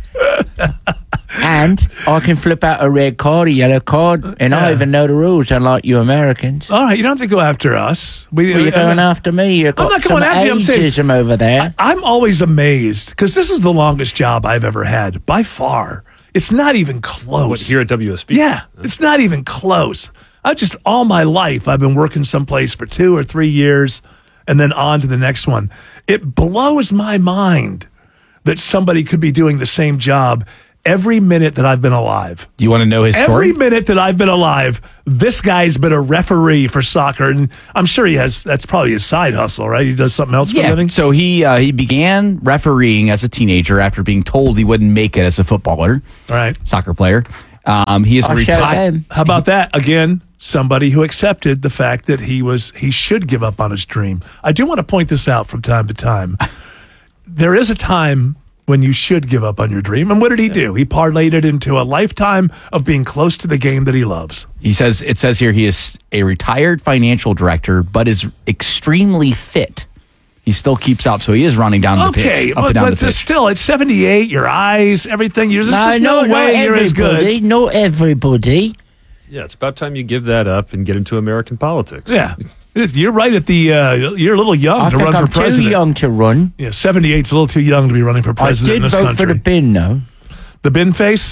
And I can flip out a red card, a yellow card, and Yeah. I even know the rules, unlike you Americans. All right, you don't have to go after us. We, Well, you're going after me. You've got I'm not some going after you. I'm saying ageism over there. I'm always amazed because this is the longest job I've ever had by far. It's not even close. What, here at W S B? Yeah, it's not even close. I just all my life I've been working someplace for two or three years, and then on to the next one. It blows my mind that somebody could be doing the same job every minute that I've been alive. Do you want to know his story? Every minute that I've been alive, this guy's been a referee for soccer, and I'm sure he has. That's probably his side hustle, right? He does something else for a Yeah. living. So he uh, he began refereeing as a teenager after being told he wouldn't make it as a footballer, right? Soccer player. Um, he is retired. How about that? Again, somebody who accepted the fact that he was he should give up on his dream. I do want to point this out from time to time. There is a time when you should give up on your dream. And what did he do? He parlayed it into a lifetime of being close to the game that he loves. He says it says here he is a retired financial director, but is extremely fit. He still keeps up, so he is running down the Okay, pitch, up but, and down but the pitch. still, at seventy-eight, your eyes, everything, you're, there's just no, way you're as good. Not everybody. Yeah, it's about time you give that up and get into American politics. Yeah. You're right at the, uh, you're a little young I to think run I'm for president. too young to run. Yeah, seventy-eight's a little too young to be running for president I did in this vote country. for the bin, though. The bin face?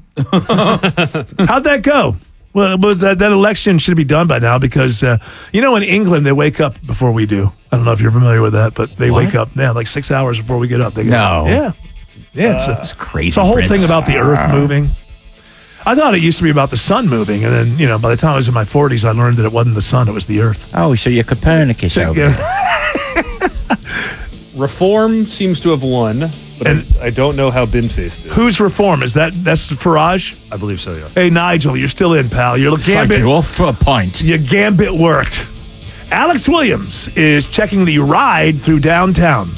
Mm-hmm. How'd that go? Well, it was that, that election should be done by now because, uh, you know, in England, they wake up before we do. I don't know if you're familiar with that, but they What? wake up, yeah, like six hours before we get up. They get No. up. Yeah. Yeah, it's, a, It's crazy, It's a whole Prince. thing about the earth moving. I thought it used to be about the sun moving, and then, you know, by the time I was in my forties, I learned that it wasn't the sun, it was the earth. Oh, so you're Copernicus So, over yeah. there. Reform seems to have won, but I, I don't know how Binface did. Who's reform? Is that, that's Farage? I believe so, yeah. Hey, Nigel, you're still in, pal. Your gambit, off for a pint. your gambit worked. Alex Williams is checking the ride through downtown.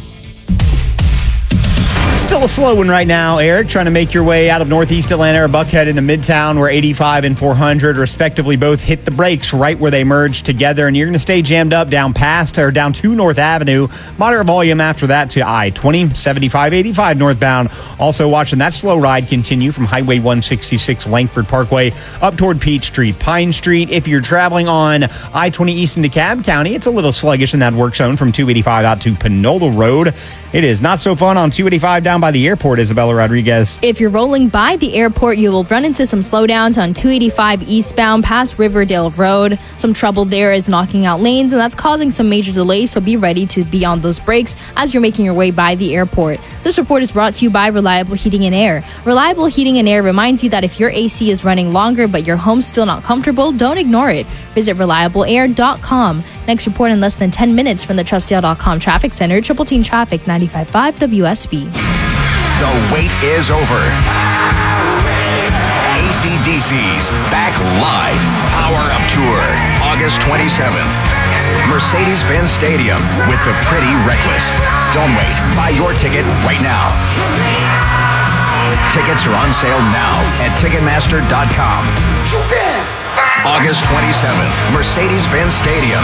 Still a slow one right now, Eric, trying to make your way out of northeast Atlanta or Buckhead into Midtown, where eighty-five and four hundred respectively both hit the brakes right where they merge together, and you're going to stay jammed up down past or down to North Avenue. Moderate volume after that to I twenty, seventy-five, eighty-five northbound. Also watching that slow ride continue from Highway one sixty-six Langford Parkway up toward Peachtree, Pine Street. If you're traveling on I twenty east into DeKalb County, it's a little sluggish in that work zone from two eighty-five out to Panola Road. It is not so fun on two eighty-five down by the airport, Isabella Rodriguez. If you're rolling by the airport, you will run into some slowdowns on two eighty-five eastbound past Riverdale Road. Some trouble there is knocking out lanes, and that's causing some major delays, so be ready to be on those brakes as you're making your way by the airport. This report is brought to you by Reliable Heating and Air. Reliable Heating and Air reminds you that if your A C is running longer but your home's still not comfortable, don't ignore it. Visit reliable air dot com. Next report in less than ten minutes from the trustdale dot com Traffic Center, Triple Team Traffic, ninety-five point five W S B. The wait is over. A C D C's Back Live Power Up Tour, August twenty-seventh. Mercedes-Benz Stadium with the Pretty Reckless. Don't wait. Buy your ticket right now. Tickets are on sale now at Ticketmaster dot com. August twenty-seventh, Mercedes-Benz Stadium.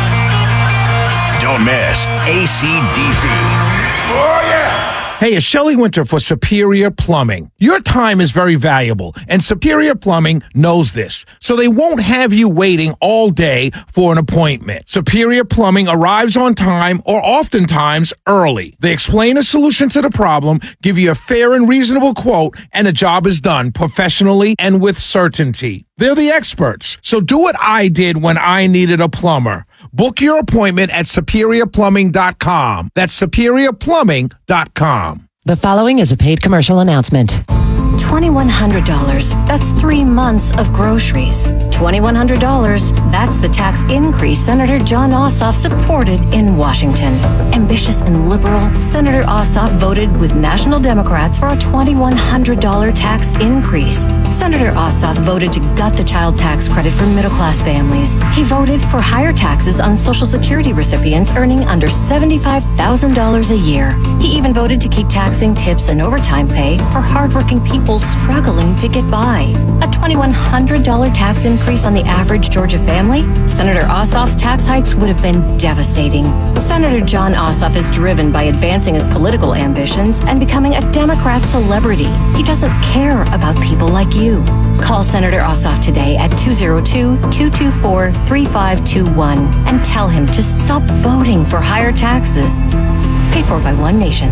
Don't miss A C D C. Oh, yeah. Hey, it's Shelley Winter for Superior Plumbing. Your time is very valuable, and Superior Plumbing knows this, so they won't have you waiting all day for an appointment. Superior Plumbing arrives on time or oftentimes early. They explain a solution to the problem, give you a fair and reasonable quote, and the job is done professionally and with certainty. They're the experts, so do what I did when I needed a plumber. Book your appointment at superior plumbing dot com. That's superior plumbing dot com. The following is a paid commercial announcement. twenty-one hundred dollars. That's three months of groceries. twenty-one hundred dollars. That's the tax increase Senator John Ossoff supported in Washington. Ambitious and liberal, Senator Ossoff voted with national Democrats for a twenty-one hundred dollars tax increase. Senator Ossoff voted to gut the child tax credit for middle-class families. He voted for higher taxes on Social Security recipients earning under seventy-five thousand dollars a year. He even voted to keep tax taxing tips and overtime pay for hardworking people struggling to get by. A two thousand one hundred dollars tax increase on the average Georgia family? Senator Ossoff's tax hikes would have been devastating. Senator John Ossoff is driven by advancing his political ambitions and becoming a Democrat celebrity. He doesn't care about people like you. Call Senator Ossoff today at two oh two, two two four, three five two one and tell him to stop voting for higher taxes. Paid for by One Nation.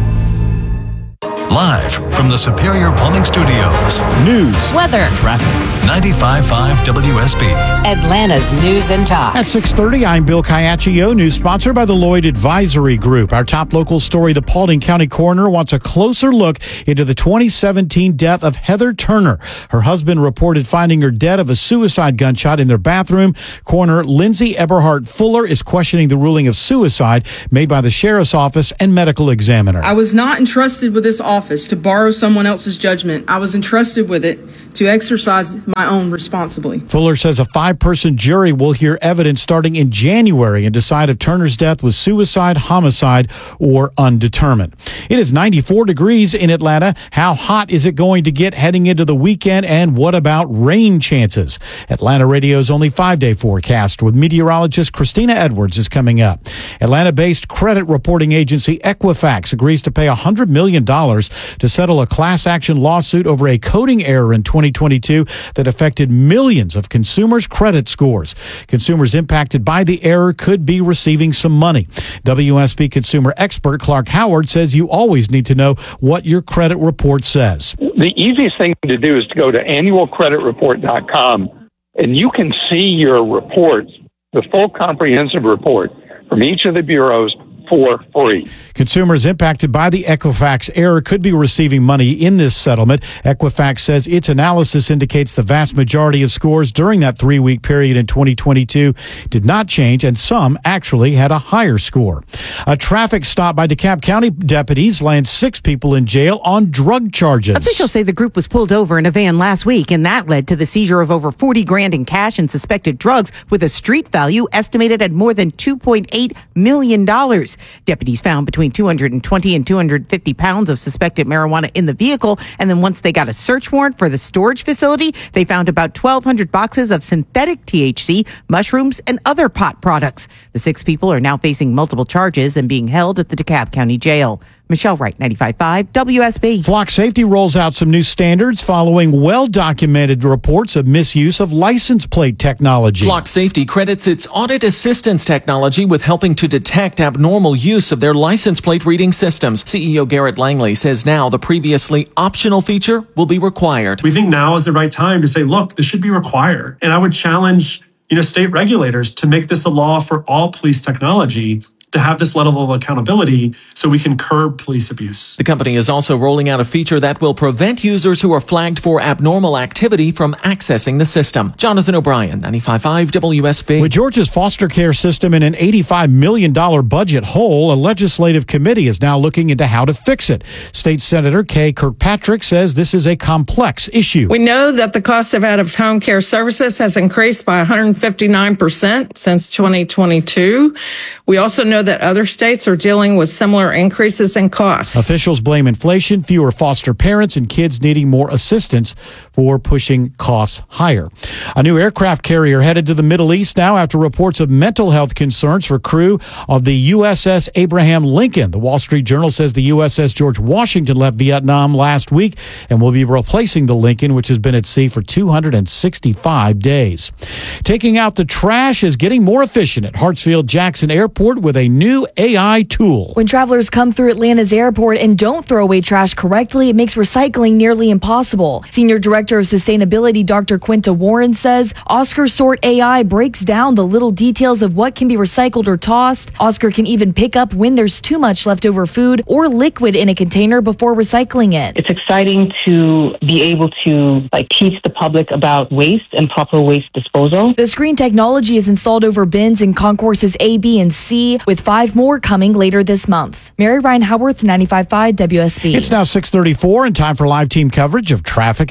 Live from the Superior Plumbing Studios. News, weather, traffic. ninety-five point five W S B. Atlanta's News and Talk. At six thirty, I'm Bill Caiaccio, news sponsored by the Lloyd Advisory Group. Our top local story, the Paulding County coroner wants a closer look into the twenty seventeen death of Heather Turner. Her husband reported finding her dead of a suicide gunshot in their bathroom. Coroner Lindsay Eberhardt Fuller is questioning the ruling of suicide made by the sheriff's office and medical examiner. I was not entrusted with this office to borrow someone else's judgment. I was entrusted with it to exercise my own responsibly. Fuller says a five-person jury will hear evidence starting in January and decide if Turner's death was suicide, homicide, or undetermined. It is ninety-four degrees in Atlanta. How hot is it going to get heading into the weekend, and what about rain chances? Atlanta Radio's only five-day forecast with meteorologist Christina Edwards is coming up. Atlanta-based credit reporting agency Equifax agrees to pay one hundred million dollars to settle a class action lawsuit over a coding error in twenty twenty-two that affected millions of consumers' credit scores. Consumers impacted by the error could be receiving some money. W S B consumer expert Clark Howard says you always need to know what your credit report says. The easiest thing to do is to go to annual credit report dot com, and you can see your reports, the full comprehensive report from each of the bureaus, for free. Consumers impacted by the Equifax error could be receiving money in this settlement. Equifax says its analysis indicates the vast majority of scores during that three-week period in twenty twenty-two did not change, and some actually had a higher score. A traffic stop by DeKalb County deputies lands six people in jail on drug charges. Officials say the group was pulled over in a van last week, and that led to the seizure of over forty grand in cash and suspected drugs with a street value estimated at more than two point eight million dollars. Deputies found between two hundred twenty and two hundred fifty pounds of suspected marijuana in the vehicle. And then once they got a search warrant for the storage facility, they found about twelve hundred boxes of synthetic T H C, mushrooms, and other pot products. The six people are now facing multiple charges and being held at the DeKalb County Jail. Michelle Wright, ninety-five point five W S B. Flock Safety rolls out some new standards following well-documented reports of misuse of license plate technology. Flock Safety credits its audit assistance technology with helping to detect abnormal use of their license plate reading systems. C E O Garrett Langley says now the previously optional feature will be required. We think now is the right time to say, look, this should be required. And I would challenge, you know, state regulators to make this a law for all police technology, to have this level of accountability so we can curb police abuse. The company is also rolling out a feature that will prevent users who are flagged for abnormal activity from accessing the system. Jonathan O'Brien, ninety-five point five W S B. With Georgia's foster care system in an eighty-five million dollars budget hole, a legislative committee is now looking into how to fix it. State Senator Kay Kirkpatrick says this is a complex issue. We know that the cost of out-of-home care services has increased by one hundred fifty-nine percent since twenty twenty-two. We also know that other states are dealing with similar increases in costs. Officials blame inflation, fewer foster parents, and kids needing more assistance for pushing costs higher. A new aircraft carrier headed to the Middle East now after reports of mental health concerns for crew of the U S S Abraham Lincoln. The Wall Street Journal says the U S S George Washington left Vietnam last week and will be replacing the Lincoln, which has been at sea for two hundred sixty-five days. Taking out the trash is getting more efficient at Hartsfield-Jackson Airport with a new A I tool. When travelers come through Atlanta's airport and don't throw away trash correctly, it makes recycling nearly impossible. Senior Director of Sustainability Doctor Quinta Warren says Oscar Sort A I breaks down the little details of what can be recycled or tossed. Oscar can even pick up when there's too much leftover food or liquid in a container before recycling it. It's exciting to be able to like teach the public about waste and proper waste disposal. The screen technology is installed over bins in concourses A, B, and C, with five more coming later this month. Mary Ryan Howarth, ninety-five point five W S B. It's now six thirty-four and time for live team coverage of traffic and weather.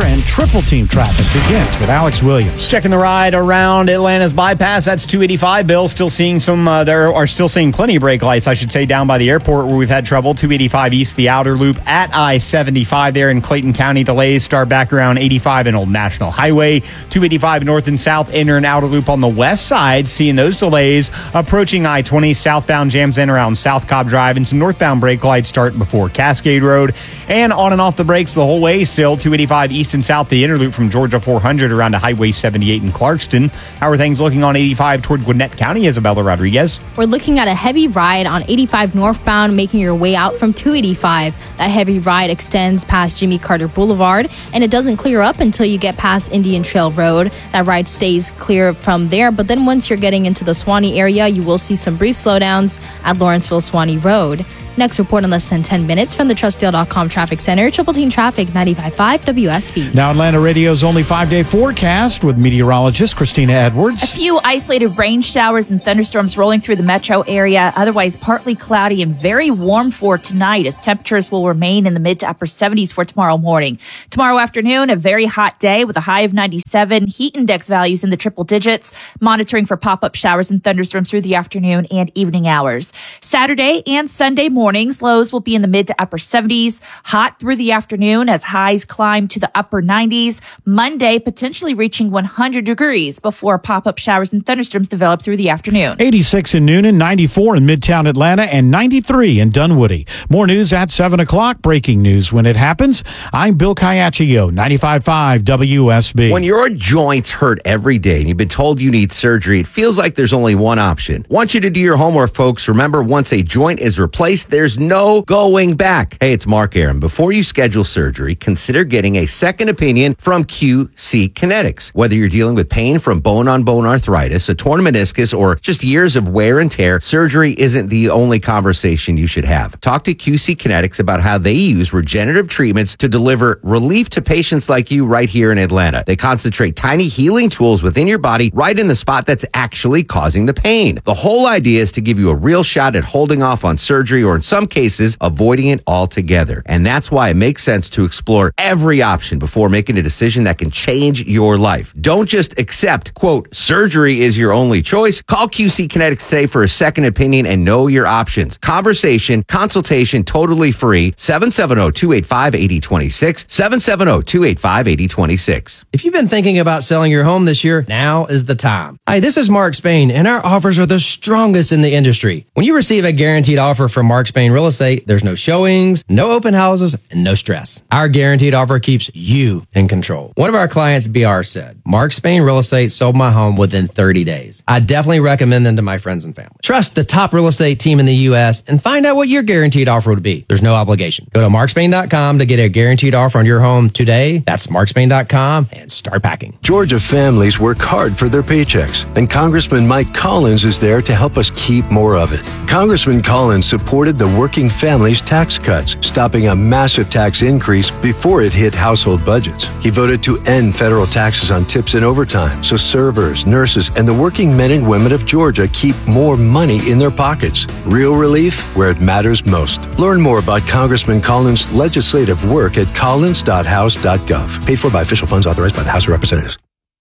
and triple team traffic begins with Alex Williams. Checking the ride around Atlanta's bypass. That's two eighty-five, Bill. Still seeing some, uh, there are still seeing plenty of brake lights, I should say, down by the airport where we've had trouble. two eighty-five east, the outer loop at I seventy-five there in Clayton County. Delays start back around eighty-five in Old National Highway. two eighty-five north and south, inner and outer loop on the west side. Seeing those delays approaching I twenty. Southbound jams in around South Cobb Drive, and some northbound brake lights start before Cascade Road. And on and off the brakes the whole way still. two eighty-five east and south, the inner loop from Georgia four hundred around to Highway seventy-eight in Clarkston. How are things looking on eighty-five toward Gwinnett County, Isabella Rodriguez? We're looking at a heavy ride on eighty-five northbound, making your way out from two eighty-five. That heavy ride extends past Jimmy Carter Boulevard, and it doesn't clear up until you get past Indian Trail Road. That ride stays clear from there, but then once you're getting into the Swanee area, you will see some brief slowdowns at Lawrenceville Swanee Road. Next report in less than ten minutes from the trust deal dot com Traffic Center. Triple Team Traffic, ninety-five point five W S B. Now Atlanta Radio's only five-day forecast with meteorologist Christina Edwards. A few isolated rain showers and thunderstorms rolling through the metro area. Otherwise partly cloudy and very warm for tonight, as temperatures will remain in the mid to upper seventies for tomorrow morning. Tomorrow afternoon, a very hot day with a high of ninety-seven. Heat index values in the triple digits. Monitoring for pop-up showers and thunderstorms through the afternoon and evening hours. Saturday and Sunday morning. Mornings, lows will be in the mid to upper seventies. Hot through the afternoon as highs climb to the upper nineties. Monday, potentially reaching one hundred degrees before pop-up showers and thunderstorms develop through the afternoon. eighty-six in Noonan, ninety-four in Midtown Atlanta, and ninety-three in Dunwoody. More news at seven o'clock. Breaking news when it happens. I'm Bill Caiaccio, ninety-five point five W S B. When your joints hurt every day and you've been told you need surgery, it feels like there's only one option. Want you to do your homework, folks. Remember, once a joint is replaced, there's no going back. Hey, it's Mark Aaron. Before you schedule surgery, consider getting a second opinion from Q C Kinetics. Whether you're dealing with pain from bone-on-bone arthritis, a torn meniscus, or just years of wear and tear, surgery isn't the only conversation you should have. Talk to Q C Kinetics about how they use regenerative treatments to deliver relief to patients like you right here in Atlanta. They concentrate tiny healing tools within your body right in the spot that's actually causing the pain. The whole idea is to give you a real shot at holding off on surgery, or in some cases, avoiding it altogether. And that's why it makes sense to explore every option before making a decision that can change your life. Don't just accept, quote, surgery is your only choice. Call Q C Kinetics today for a second opinion and know your options. Conversation, consultation, totally free. seven seven zero, two eight five, eight zero two six. seven seven zero, two eight five, eight zero two six. If you've been thinking about selling your home this year, now is the time. Hi, this is Mark Spain, and our offers are the strongest in the industry. When you receive a guaranteed offer from Mark Spain Real Estate, there's no showings, no open houses, and no stress. Our guaranteed offer keeps you in control. One of our clients, B R, said, Mark Spain Real Estate sold my home within thirty days. I definitely recommend them to my friends and family. Trust the top real estate team in the U S and find out what your guaranteed offer would be. There's no obligation. Go to mark spain dot com to get a guaranteed offer on your home today. That's mark spain dot com and start packing. Georgia families work hard for their paychecks, and Congressman Mike Collins is there to help us keep more of it. Congressman Collins supported the working families tax cuts, stopping a massive tax increase before it hit household budgets. He voted to end federal taxes on tips and overtime, so servers, nurses, and the working men and women of Georgia keep more money in their pockets. Real relief where it matters most. Learn more about Congressman Collins' legislative work at collins dot house dot gov. Paid for by official funds authorized by the House of Representatives.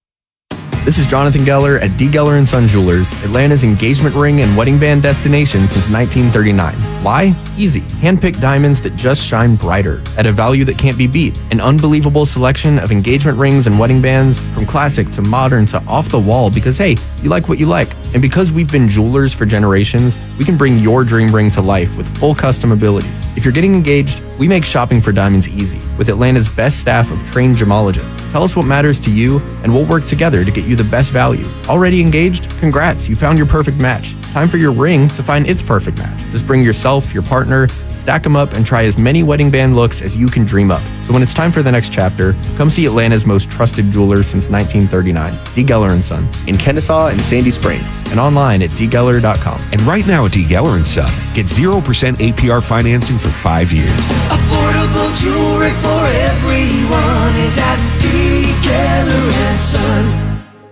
This is Jonathan Geller at D. Geller and Son Jewelers, Atlanta's engagement ring and wedding band destination since nineteen thirty-nine. Why? Easy. Hand-picked diamonds that just shine brighter at a value that can't be beat. An unbelievable selection of engagement rings and wedding bands, from classic to modern to off the wall, because hey, you like what you like. And because we've been jewelers for generations, we can bring your dream ring to life with full custom abilities. If you're getting engaged, we make shopping for diamonds easy with Atlanta's best staff of trained gemologists. Tell us what matters to you, and we'll work together to get you the best value. Already engaged? Congrats, you found your perfect match. Time for your ring to find its perfect match. Just bring yourself, your partner, stack them up, and try as many wedding band looks as you can dream up. So when it's time for the next chapter, come see Atlanta's most trusted jeweler since nineteen thirty-nine, D. Geller and Son, in Kennesaw and Sandy Springs, and online at d geller dot com. And right now at D. Geller and Son, get zero percent A P R financing for five years. Affordable jewelry for everyone is at D. Geller and Son.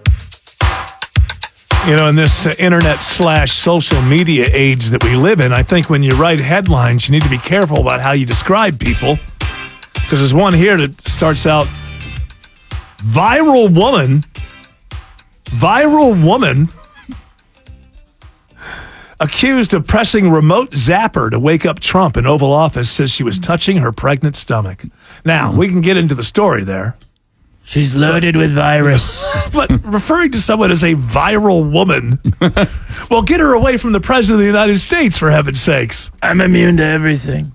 You know, in this uh, internet slash social media age that we live in, I think when you write headlines, you need to be careful about how you describe people. Because there's one here that starts out, Viral woman, viral woman accused of pressing remote zapper to wake up Trump in Oval Office says she was touching her pregnant stomach. Now, we can get into the story there. She's loaded with virus. But referring to someone as a viral woman, well, get her away from the president of the United States, for heaven's sakes. I'm immune to everything.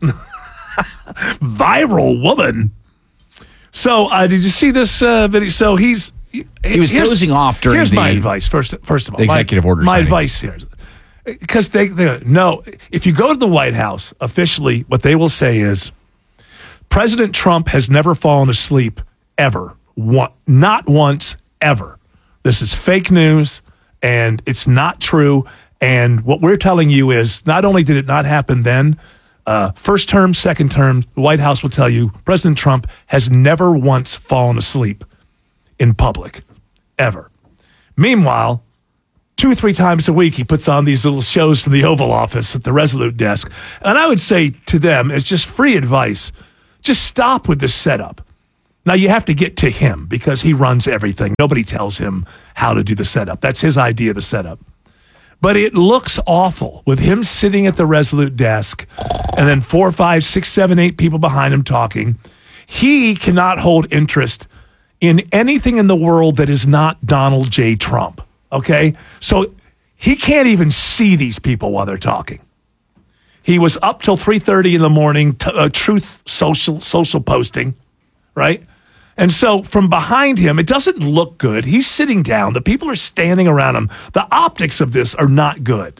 Viral woman. So, uh, did you see this uh, video? So he's he, he was dozing off during here's the my advice. First, first of all, executive my, order. My signing. advice here, because they, they no, if you go to the White House officially, what they will say is President Trump has never fallen asleep ever, One, not once ever. This is fake news, and it's not true. And what we're telling you is, not only did it not happen then. Uh, first term, second term, the White House will tell you President Trump has never once fallen asleep in public, ever. Meanwhile, two or three times a week, he puts on these little shows from the Oval Office at the Resolute desk. And I would say to them, it's just free advice. Just stop with this setup. Now, you have to get to him because he runs everything. Nobody tells him how to do the setup. That's his idea of the setup. But it looks awful with him sitting at the Resolute desk and then four, five, six, seven, eight people behind him talking. He cannot hold interest in anything in the world that is not Donald J. Trump. Okay? So he can't even see these people while they're talking. He was up till three thirty in the morning, t- uh, Truth Social social posting, right? And so from behind him, it doesn't look good. He's sitting down. The people are standing around him. The optics of this are not good.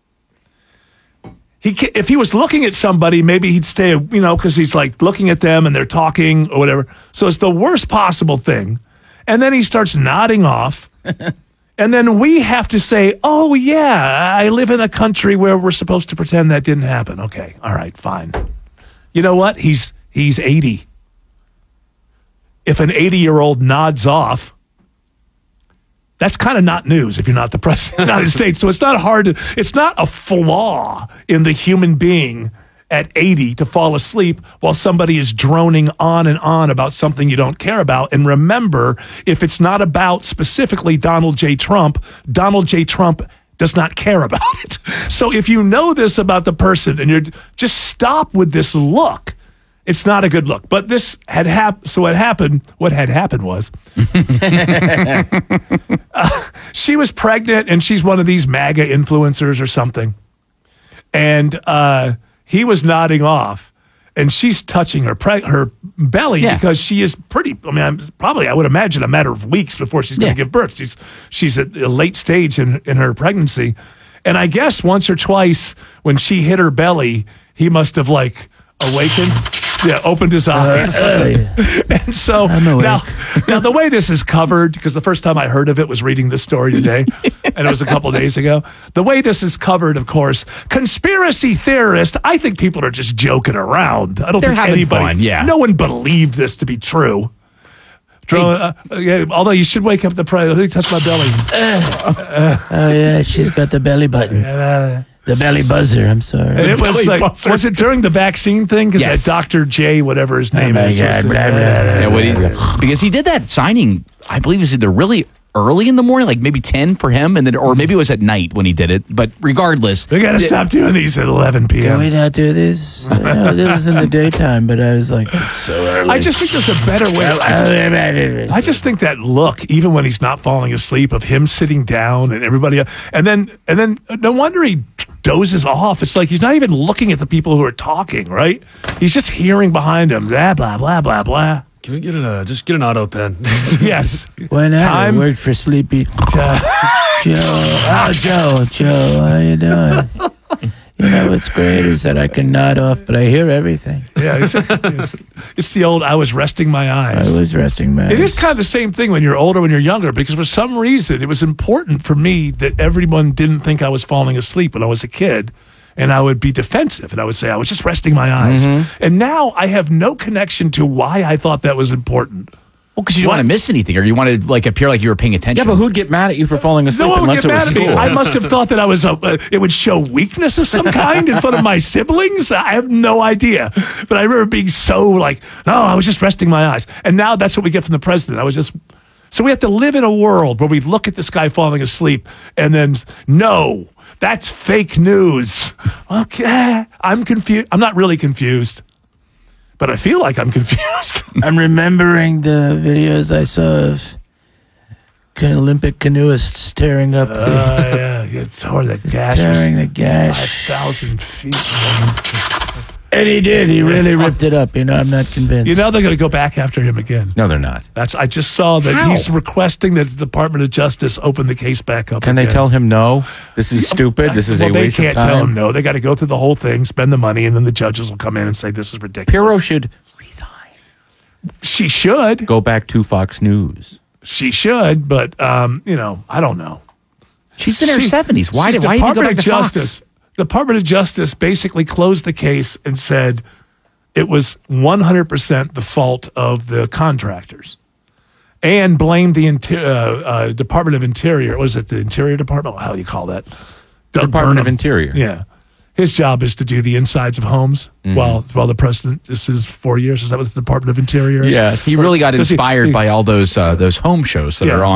He, if he was looking at somebody, maybe he'd stay, you know, because he's like looking at them and they're talking or whatever. So it's the worst possible thing. And then he starts nodding off. And then we have to say, oh, yeah, I live in a country where we're supposed to pretend that didn't happen. Okay, all right, fine. You know what? He's he's eighty. If an eighty-year-old nods off, that's kind of not news if you're not the president of the United States. So it's not hard to, it's not a flaw in the human being at eighty to fall asleep while somebody is droning on and on about something you don't care about. And remember, if it's not about specifically Donald J. Trump, Donald J. Trump does not care about it. So if you know this about the person and you're just stop with this look. It's not a good look, but this had happened. So what happened, what had happened was uh, she was pregnant and she's one of these MAGA influencers or something. And uh, he was nodding off and she's touching her pre- her belly yeah. because she is pretty, I mean, probably, I would imagine a matter of weeks before she's going to yeah. give birth. She's, she's at a late stage in, in her pregnancy. And I guess once or twice when she hit her belly, he must have like awakened. Yeah, opened his eyes. Uh, uh, and so now, now the way this is covered, because the first time I heard of it was reading this story today, and it was a couple of days ago. The way this is covered, of course, conspiracy theorists, I think people are just joking around. I don't They're think anybody, fun, yeah. no one believed this to be true. Hey. Uh, yeah, although you should wake up the president. Let me touch my belly. Uh, oh, yeah, she's got the belly button. The belly buzzer, I'm sorry. And it was like, buzzer. Was it during the vaccine thing? Because yes. Doctor J, whatever his name oh is. God, blah, blah, blah, yeah, what he, because he did that signing, I believe it was either really early in the morning, like maybe ten for him, and then or maybe it was at night when he did it. But regardless. We got to stop doing these at eleven p.m. Can we not do this? I know this was in the daytime, but I was like, it's so early. I just think there's a better way. I just, I just think that look, even when he's not falling asleep, of him sitting down and everybody else, and then, and then no wonder he dozes off. It's like he's not even looking at the people who are talking, right? He's just hearing behind him, blah, blah, blah, blah, blah. Can we get an, uh, just get an auto pen? Yes. Why not? Time. It worked for Sleepy. Joe. Joe. Oh, Joe. Joe, how you doing? You know what's great is that I can nod off, but I hear everything. Yeah, it's, it's, it's the old, I was resting my eyes. I was resting my eyes. It is kind of the same thing when you're older, when you're younger, because for some reason it was important for me that everyone didn't think I was falling asleep when I was a kid. And I would be defensive, and I would say, I was just resting my eyes. Mm-hmm. And now I have no connection to why I thought that was important. Well, because you don't want to miss anything, or you want to like appear like you were paying attention. Yeah, but who'd get mad at you for falling asleep no one unless would get it was mad at school? me. I must have thought that I was a, uh, it would show weakness of some kind in front of my siblings. I have no idea. But I remember being so like, no, I was just resting my eyes. And now that's what we get from the president. I was just So we have to live in a world where we look at this guy falling asleep and then, no, that's fake news. Okay, I'm confused. I'm not really confused, but I feel like I'm confused. I'm remembering the videos I saw of Olympic canoeists tearing up. Uh, the, yeah, yeah, tore the gash. tearing the gash. five thousand feet. And he did. He really ripped it up. You know, I'm not convinced. You know they're going to go back after him again. No, they're not. That's. I just saw that How? he's requesting that the Department of Justice open the case back up. Can again. they tell him no? This is stupid. This is well, a they waste of can't time. tell him no. They got to go through the whole thing, spend the money, and then the judges will come in and say this is ridiculous. Pirro should She should go back to Fox News. She should, but um, you know, I don't know. She's in her She- seventies. Why she's did why did you go Department back of to Fox? Justice? Department of Justice basically closed the case and said it was one hundred percent the fault of the contractors, and blamed the inter- uh, uh, Department of Interior. Was it the Interior Department? How do you call that? Doug Department of Burnham. Interior. Yeah. His job is to do the insides of homes Mhm. while while the president. This is four years. Is that what the Department of Interior is? Yes, he really got Does he- inspired he- by all those uh, those home shows that Yeah. are on.